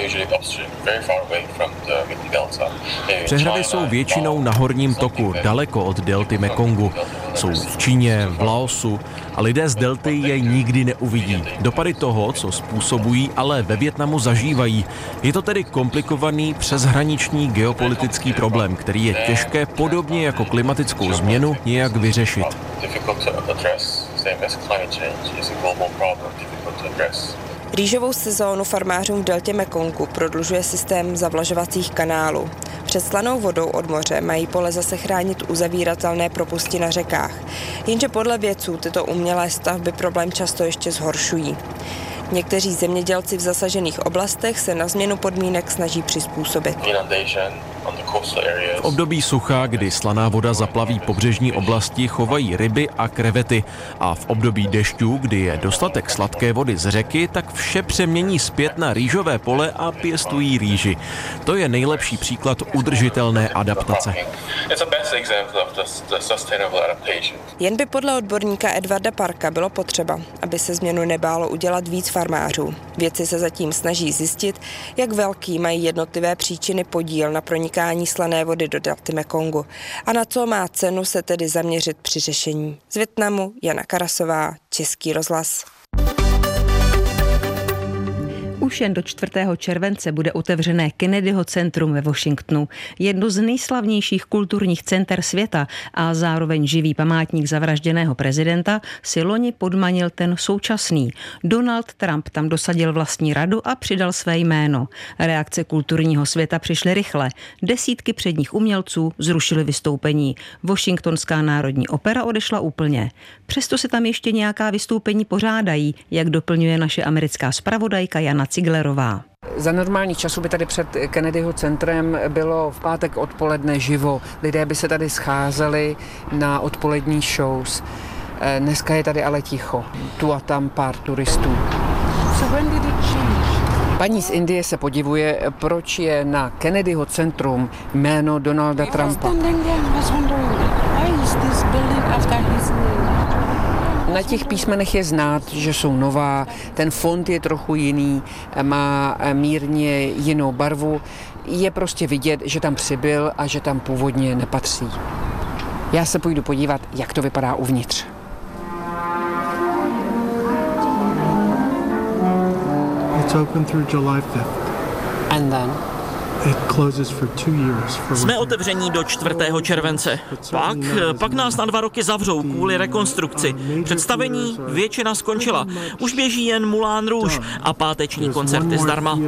Přehrady jsou většinou na horním toku, daleko od delty Mekongu. Jsou v Číně, v Laosu a lidé z delty jej nikdy neuvidí. Dopady toho, co způsobují, ale ve Vietnamu zažívají. Je to tedy komplikovaný přeshraniční geopolitický problém, který je těžké podobně jako klimatickou změnu nějak vyřešit. Rýžovou sezónu farmářům v deltě Mekongu prodlužuje systém zavlažovacích kanálů. Před slanou vodou od moře mají pole zase chránit uzavíratelné propusti na řekách. Jenže podle vědců tyto umělé stavby problém často ještě zhoršují. Někteří zemědělci v zasažených oblastech se na změnu podmínek snaží přizpůsobit. V období sucha, kdy slaná voda zaplaví pobřežní oblasti, chovají ryby a krevety. A v období dešťů, kdy je dostatek sladké vody z řeky, tak vše přemění zpět na rýžové pole a pěstují rýži. To je nejlepší příklad udržitelné adaptace. Jen by podle odborníka Edwarda Parka bylo potřeba, aby se změnu nebálo udělat víc farmářů. Vědci se zatím snaží zjistit, jak velký mají jednotlivé příčiny podíl na pronikání slané vody do delty Mekongu a na co má cenu se tedy zaměřit při řešení. Z Vietnamu Jana Karasová, Český rozhlas. Už jen do čtvrtého července bude otevřené Kennedyho centrum ve Washingtonu, jedno z nejslavnějších kulturních center světa a zároveň živý památník zavražděného prezidenta, si loni podmanil ten současný. Donald Trump tam dosadil vlastní radu a přidal své jméno. Reakce kulturního světa přišly rychle. Desítky předních umělců zrušily vystoupení. Washingtonská národní opera odešla úplně. Přesto se tam ještě nějaká vystoupení pořádají, jak doplňuje naše americká zpravodajka Jana Ciglerová. Za normálních časů by tady před Kennedyho centrem bylo v pátek odpoledne živo. Lidé by se tady scházeli na odpolední shows. Dneska je tady ale ticho. Tu a tam pár turistů. So when did it change? Paní z Indie se podivuje, proč je na Kennedyho centrum jméno Donalda Trumpa. Na těch písmenech je znát, že jsou nová, ten font je trochu jiný, má mírně jinou barvu. Je prostě vidět, že tam přibyl a že tam původně nepatří. Já se půjdu podívat, jak to vypadá uvnitř. It's open through July fifth. And then? It closes for two years. For Jsme otevření do čtvrtého července. Pak, pak nás na dva roky zavřou kvůli rekonstrukci. Představení většina skončila. Už běží jen Moulin Rouge a páteční koncerty zdarma.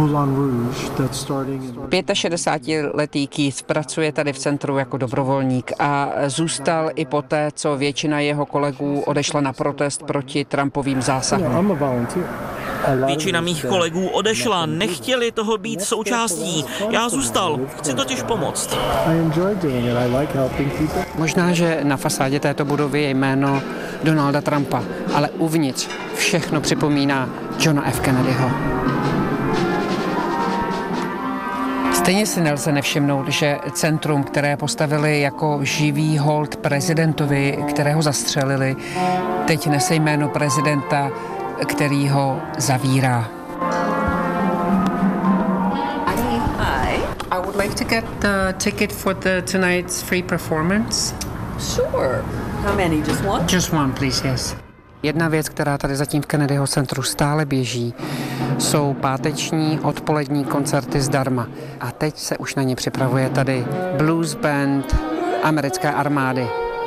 šedesátiletý Keith pracuje tady v centru jako dobrovolník a zůstal i poté, co většina jeho kolegů odešla na protest proti Trumpovým zásahům. Většina mých kolegů odešla, nechtěli toho být součástí. Já zůstal, chci totiž pomoct. Možná, že na fasádě této budovy je jméno Donalda Trumpa, ale uvnitř všechno připomíná Johna F. Kennedyho. Stejně si nelze nevšimnout, že centrum, které postavili jako živý hold prezidentovi, kterého zastřelili, teď nese jméno prezidenta, který ho zavírá. Hi. I would like to get the ticket for the tonight's free performance. Sure. How many? Just one? Just one, please, yes. Jedna věc, která tady zatím v Kennedyho centru stále běží, jsou páteční odpolední koncerty zdarma. A teď se už na ně připravuje tady blues band americké armády.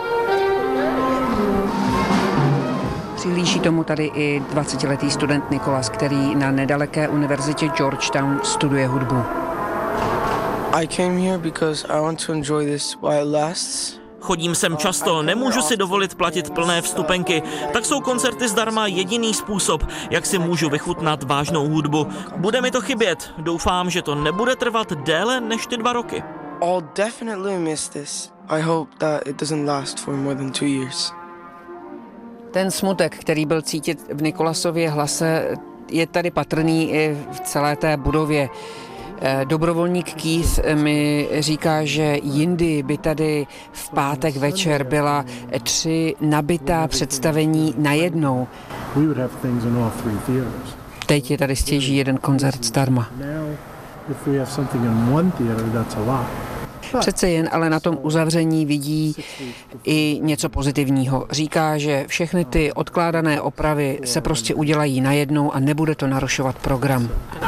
Přihlíží tomu tady i dvacetiletý student Nikolas, který na nedaleké univerzitě Georgetown studuje hudbu. I came here because I want to enjoy this while it lasts. Chodím sem často, nemůžu si dovolit platit plné vstupenky, tak jsou koncerty zdarma jediný způsob, jak si můžu vychutnat vážnou hudbu. Bude mi to chybět, doufám, že to nebude trvat déle než ty dva roky. I'll definitely miss this. I hope that it doesn't last for more than two years. Ten smutek, který byl cítit v Nikolasově hlase, je tady patrný i v celé té budově. Dobrovolník Keith mi říká, že jindy by tady v pátek večer byla tři nabitá představení najednou. Teď je tady stěží jeden koncert zdarma. Přece jen ale na tom uzavření vidí i něco pozitivního. Říká, že všechny ty odkládané opravy se prostě udělají najednou a nebude to narušovat program.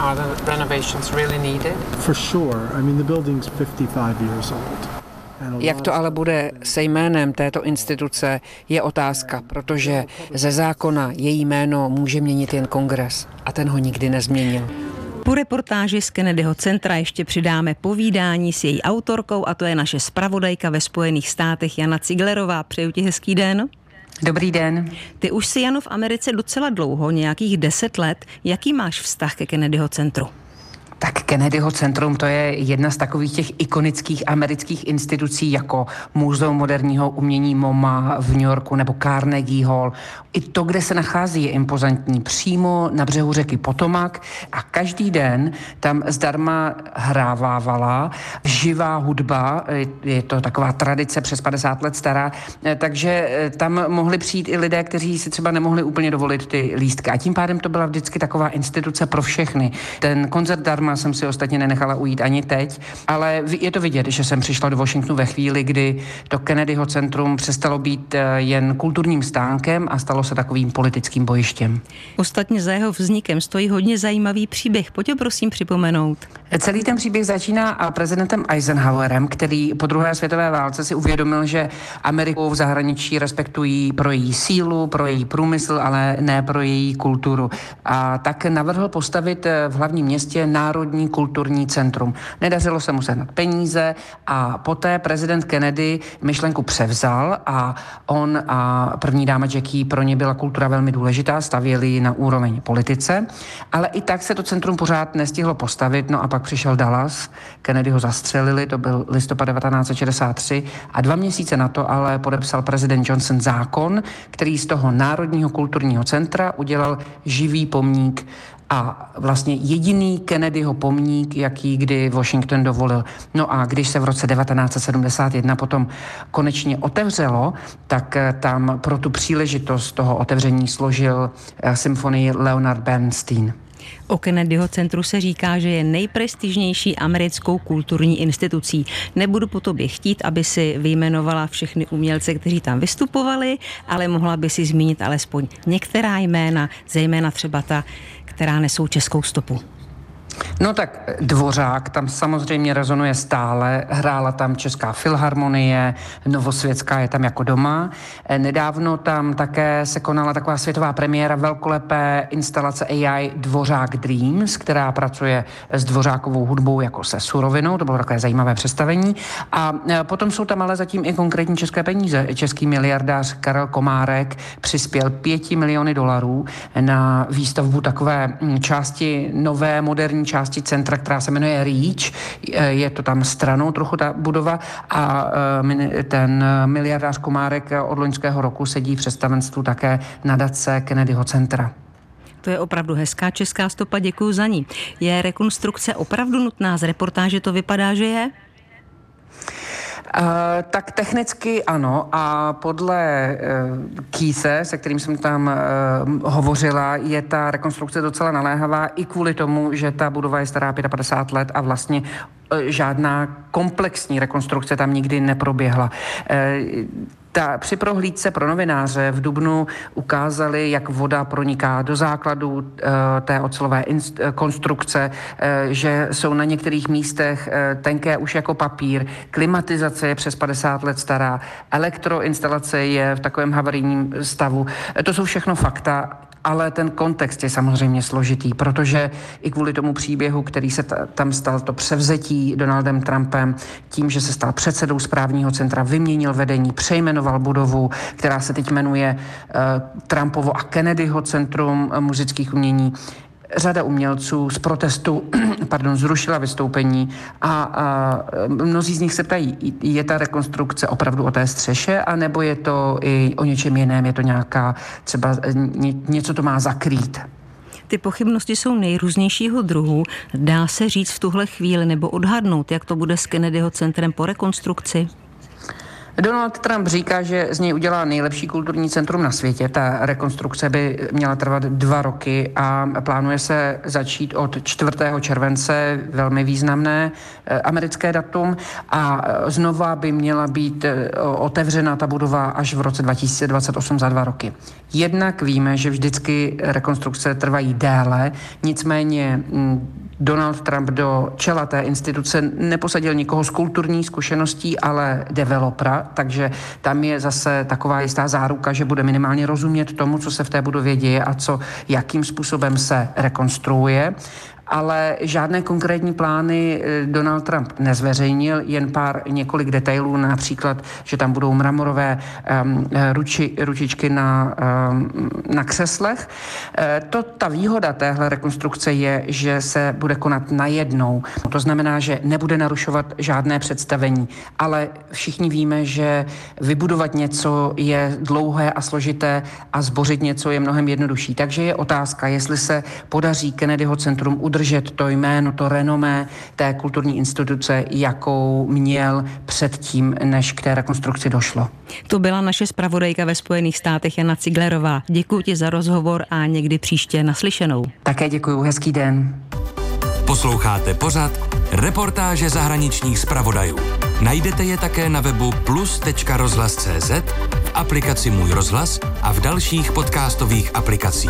Jak to ale bude se jménem této instituce, je otázka, protože ze zákona její jméno může měnit jen kongres a ten ho nikdy nezměnil. Po reportáži z Kennedyho centra ještě přidáme povídání s její autorkou a to je naše zpravodajka ve Spojených státech Jana Ciglerová. Přeju ti hezký den. Dobrý den. Ty už jsi, Jano, v Americe docela dlouho, nějakých deset let. Jaký máš vztah ke Kennedyho centru? Tak Kennedyho centrum to je jedna z takových těch ikonických amerických institucí jako Muzeum moderního umění MoMA v New Yorku nebo Carnegie Hall. I to, kde se nachází, je impozantní. Přímo na břehu řeky Potomac a každý den tam zdarma hrávávala živá hudba. Je to taková tradice přes padesát let stará, takže tam mohli přijít i lidé, kteří si třeba nemohli úplně dovolit ty lístky. A tím pádem to byla vždycky taková instituce pro všechny. Ten koncert zdarma zdarma jsem si ostatně nenechala ujít ani teď, ale je to vidět, že jsem přišla do Washingtonu ve chvíli, kdy to Kennedyho centrum přestalo být jen kulturním stánkem a stalo se takovým politickým bojištěm. Ostatně za jeho vznikem stojí hodně zajímavý příběh. Pojď ho prosím připomenout. Celý ten příběh začíná prezidentem Eisenhowerem, který po druhé světové válce si uvědomil, že Ameriku v zahraničí respektují pro její sílu, pro její průmysl, ale ne pro její kulturu. A tak navrhl postavit v hlavním městě Národní kulturní centrum. Nedařilo se mu sehnat peníze a poté prezident Kennedy myšlenku převzal a on a první dáma Jackie, pro ně byla kultura velmi důležitá, stavěli ji na úroveň politice, ale i tak se to centrum pořád nestihlo postavit, no a pak přišel Dallas, Kennedy ho zastřelili, to byl listopad devatenáct set šedesát tři a dva měsíce na to ale podepsal prezident Johnson zákon, který z toho Národního kulturního centra udělal živý pomník a vlastně jediný Kennedyho pomník, jaký kdy Washington dovolil. No a když se v roce devatenáct set sedmdesát jedna potom konečně otevřelo, tak tam pro tu příležitost toho otevření složil symfonii Leonard Bernstein. O Kennedyho centru se říká, že je nejprestižnější americkou kulturní institucí. Nebudu po tobě chtít, aby si vyjmenovala všechny umělce, kteří tam vystupovali, ale mohla by si zmínit alespoň některá jména, zejména třeba ta, která nesou českou stopu. No tak Dvořák tam samozřejmě rezonuje stále, hrála tam Česká filharmonie, Novosvětská je tam jako doma. Nedávno tam také se konala taková světová premiéra velkolepé instalace A I Dvořák Dreams, která pracuje s Dvořákovou hudbou jako se surovinou, to bylo takové zajímavé představení. A potom jsou tam ale zatím i konkrétní české peníze. Český miliardář Karel Komárek přispěl pěti miliony dolarů na výstavbu takové části nové, moderní části centra, která se jmenuje Reach. Je to tam stranou trochu ta budova a ten miliardář Komárek od loňského roku sedí v představenstvu také nadace Kennedyho centra. To je opravdu hezká česká stopa, děkuju za ní. Je rekonstrukce opravdu nutná? Z reportáže to vypadá, že je? Uh, tak technicky ano a podle uh, Keithe, se kterým jsem tam uh, hovořila, je ta rekonstrukce docela naléhavá i kvůli tomu, že ta budova je stará padesát pět let a vlastně uh, žádná komplexní rekonstrukce tam nikdy neproběhla. Uh, Ta, při prohlídce pro novináře v dubnu ukázali, jak voda proniká do základů e, té ocelové inst, e, konstrukce, e, že jsou na některých místech e, tenké už jako papír, klimatizace je přes padesát let stará, elektroinstalace je v takovém havarijním stavu. E, to jsou všechno fakta, ale ten kontext je samozřejmě složitý, protože i kvůli tomu příběhu, který se t- tam stal, to převzetí Donaldem Trumpem, tím, že se stal předsedou správního centra, vyměnil vedení, přejmenoval budovu, která se teď jmenuje uh, Trumpovo a Kennedyho centrum muzických umění. Řada umělců z protestu pardon, zrušila vystoupení a, a mnozí z nich se ptají, je ta rekonstrukce opravdu o té střeše, anebo je to i o něčem jiném, je to nějaká, třeba ně, něco to má zakrýt. Ty pochybnosti jsou nejrůznějšího druhu. Dá se říct v tuhle chvíli nebo odhadnout, jak to bude s Kennedyho centrem po rekonstrukci? Donald Trump říká, že z něj udělá nejlepší kulturní centrum na světě. Ta rekonstrukce by měla trvat dva roky a plánuje se začít od čtvrtého července, velmi významné americké datum, a znova by měla být otevřena ta budova až v roce dva tisíce dvacet osm, za dva roky. Jednak víme, že vždycky rekonstrukce trvají déle, nicméně Donald Trump do čela té instituce neposadil nikoho s kulturní zkušeností, ale developera, takže tam je zase taková jistá záruka, že bude minimálně rozumět tomu, co se v té budově děje a co, jakým způsobem se rekonstruuje. Ale žádné konkrétní plány Donald Trump nezveřejnil, jen pár několik detailů, například, že tam budou mramorové um, ruči, ručičky na, um, na křeslech. E, to, ta výhoda téhle rekonstrukce je, že se bude konat najednou. To znamená, že nebude narušovat žádné představení, ale všichni víme, že vybudovat něco je dlouhé a složité a zbořit něco je mnohem jednodušší. Takže je otázka, jestli se podaří Kennedyho centrum udržet to jméno, to renomé té kulturní instituce, jakou měl předtím, než k té rekonstrukci došlo. To byla naše zpravodajka ve Spojených státech Jana Ciglerová. Děkuji ti za rozhovor a někdy příště naslyšenou. Také děkuji, hezký den. Posloucháte pořad Reportáže zahraničních zpravodajů. Najdete je také na webu plus tečka rozhlas tečka cé zet, v aplikaci Můj rozhlas a v dalších podcastových aplikacích.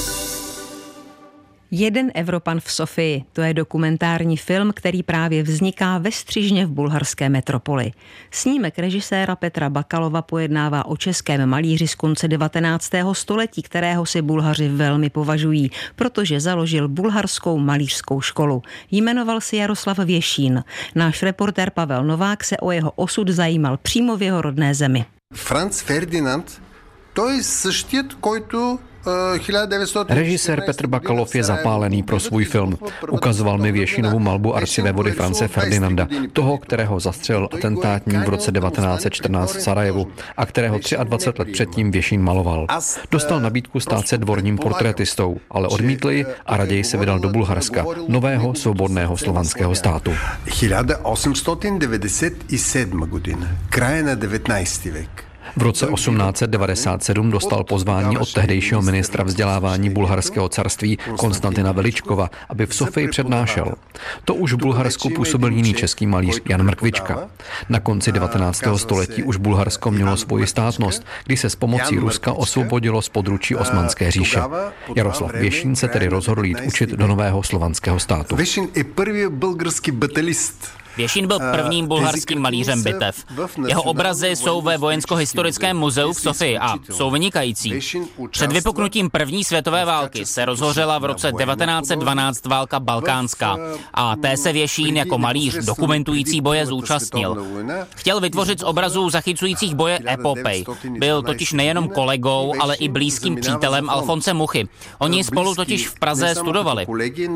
Jeden Evropan v Sofii, to je dokumentární film, který právě vzniká ve Střižně v bulharské metropoli. Snímek režiséra Petra Bakalova pojednává o českém malíři z konce devatenáctého století, kterého si Bulhaři velmi považují, protože založil bulharskou malířskou školu. Jmenoval se Jaroslav Věšín. Náš reportér Pavel Novák se o jeho osud zajímal přímo v jeho rodné zemi. Franz Ferdinand, to je същият, който Režisér Petr Bakalov je zapálený pro svůj film. Ukazoval mi Věšinovu malbu arcivévody France Ferdinanda, toho, kterého zastřelil atentátník v roce devatenáct set čtrnáct v Sarajevu a kterého dvacet tři let předtím Věšín maloval. Dostal nabídku stát se dvorním portrétistou, ale odmítl ji a raději se vydal do Bulharska, nového svobodného slovanského státu. tisíc osm set devadesát sedm година, kraje na devatenáctý věk. V roce osmnáct set devadesát sedm dostal pozvání od tehdejšího ministra vzdělávání bulharského carství Konstantina Veličkova, aby v Sofii přednášel. To už v Bulharsku působil jiný český malíř Jan Mrkvička. Na konci devatenáctého století už Bulharsko mělo svoji státnost, kdy se s pomocí Ruska osvobodilo z područí Osmanské říše. Jaroslav Věšín se tedy rozhodl jít učit do nového slovanského státu. Věšín je první bulgarský batalist. Věšín byl prvním bulharským malířem bitev. Jeho obrazy jsou ve Vojensko-historickém muzeu v Sofii a jsou vynikající. Před vypuknutím první světové války se rozhořela v roce devatenáct set dvanáct válka balkánská a té se Věšín jako malíř dokumentující boje zúčastnil. Chtěl vytvořit z obrazů zachycujících boje epopej. Byl totiž nejenom kolegou, ale i blízkým přítelem Alfonse Muchy. Oni spolu totiž v Praze studovali.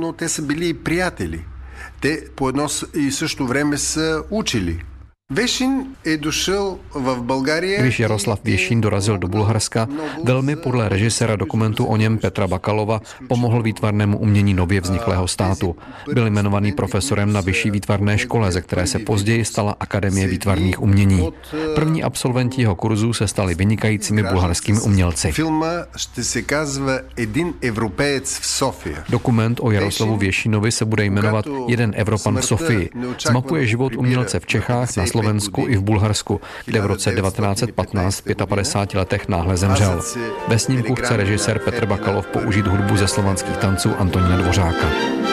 Те по едно и също време са учили. Věšín je došel v Bulgarii. Když Jaroslav Věšín dorazil do Bulharska, velmi podle režiséra dokumentu o něm Petra Bakalova pomohl výtvarnému umění nově vzniklého státu. Byl jmenovaný profesorem na vyšší výtvarné škole, ze které se později stala Akademie výtvarných umění. První absolventi jeho kurzů se stali vynikajícími bulharskými umělci. Dokument o Jaroslavu Věšínovi se bude jmenovat Jeden Evropan v Sofii. Zmapuje život umělce v Čechách, na Slovensku i v Bulharsku, kde v roce devatenáct set patnáct v padesáti pěti letech náhle zemřel. Ve snímku chce režisér Petr Bakalov použít hudbu ze slovanských tanců Antonína Dvořáka.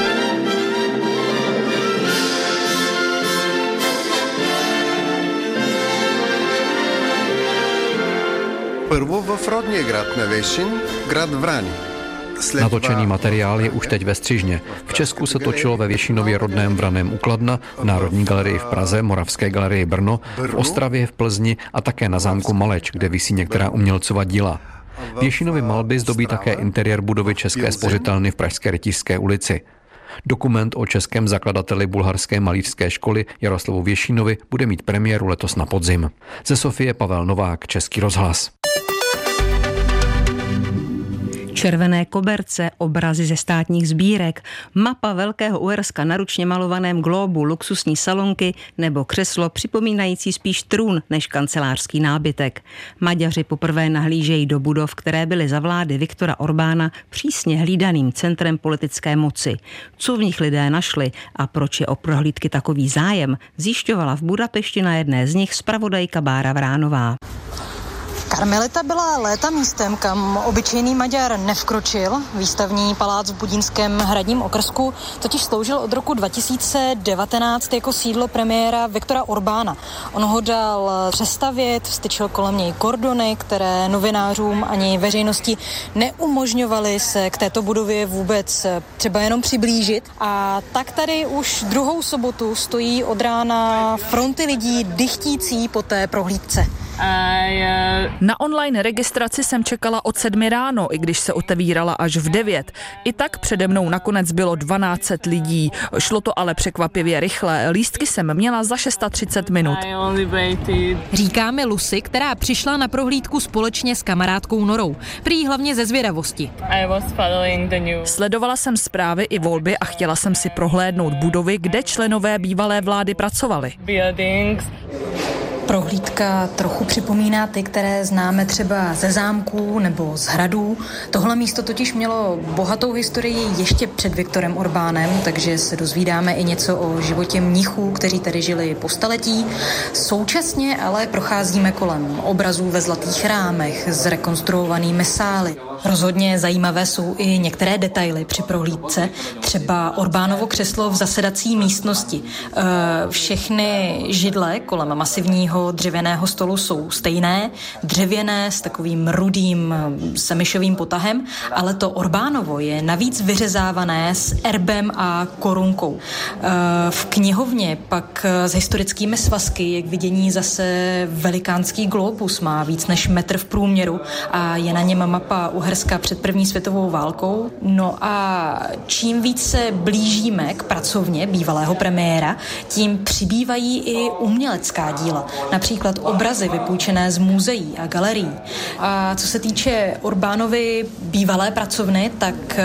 Prvo v rodný grad na Věšín, grad Vrani. Natočený materiál je už teď ve Střižně. V Česku se točilo ve Věšínově rodném Vraném u Kladna, v Národní galerii v Praze, Moravské galerii Brno, v Ostravě, v Plzni a také na zámku Maleč, kde visí některá umělcova díla. Věšínovy malby zdobí také interiér budovy České spořitelny v pražské Rytířské ulici. Dokument o českém zakladateli bulharské malířské školy Jaroslavu Věšínovi bude mít premiéru letos na podzim. Ze Sofie Pavel Novák, Český rozhlas. Červené koberce, obrazy ze státních sbírek, mapa Velkého Uherska na ručně malovaném glóbu, luxusní salonky nebo křeslo připomínající spíš trůn než kancelářský nábytek. Maďaři poprvé nahlížejí do budov, které byly za vlády Viktora Orbána přísně hlídaným centrem politické moci. Co v nich lidé našli a proč je o prohlídky takový zájem, zjišťovala v Budapešti na jedné z nich zpravodajka Bára Vránová. Karmelita byla léta místem, kam obyčejný Maďar nevkročil. Výstavní palác v Budínském hradním okrsku totiž sloužil od roku dva tisíce devatenáct jako sídlo premiéra Viktora Orbána. On ho dal přestavět, vstyčil kolem něj kordony, které novinářům ani veřejnosti neumožňovaly se k této budově vůbec třeba jenom přiblížit. A tak tady už druhou sobotu stojí od rána fronty lidí dychtící po té prohlídce. Na online registraci jsem čekala od sedmi ráno, i když se otevírala až v devět. I tak přede mnou nakonec bylo dvanáct set lidí. Šlo to ale překvapivě rychle. Lístky jsem měla za třicet šest minut. Říká mi Lucy, která přišla na prohlídku společně s kamarádkou Norou. Prý hlavně ze zvědavosti. Sledovala jsem zprávy i volby a chtěla jsem si prohlédnout budovy, kde členové bývalé vlády pracovali. Prohlídka trochu připomíná ty, které známe třeba ze zámků nebo z hradů. Tohle místo totiž mělo bohatou historii ještě před Viktorem Orbánem, takže se dozvídáme i něco o životě mnichů, kteří tady žili po staletí. Současně ale procházíme kolem obrazů ve zlatých rámech, zrekonstruovanými sály. Rozhodně zajímavé jsou i některé detaily při prohlídce, třeba Orbánovo křeslo v zasedací místnosti. Všechny židle kolem masivního dřevěného stolu jsou stejné, dřevěné s takovým rudým semišovým potahem, ale to Orbánovo je navíc vyřezávané s erbem a korunkou. V knihovně pak s historickými svazky je k vidění zase velikánský globus, má víc než metr v průměru a je na něm mapa Uherska před první světovou válkou. No a čím víc se blížíme k pracovně bývalého premiéra, tím přibývají i umělecká díla, například obrazy vypůjčené z muzeí a galerií. A co se týče Orbánovy bývalé pracovny, tak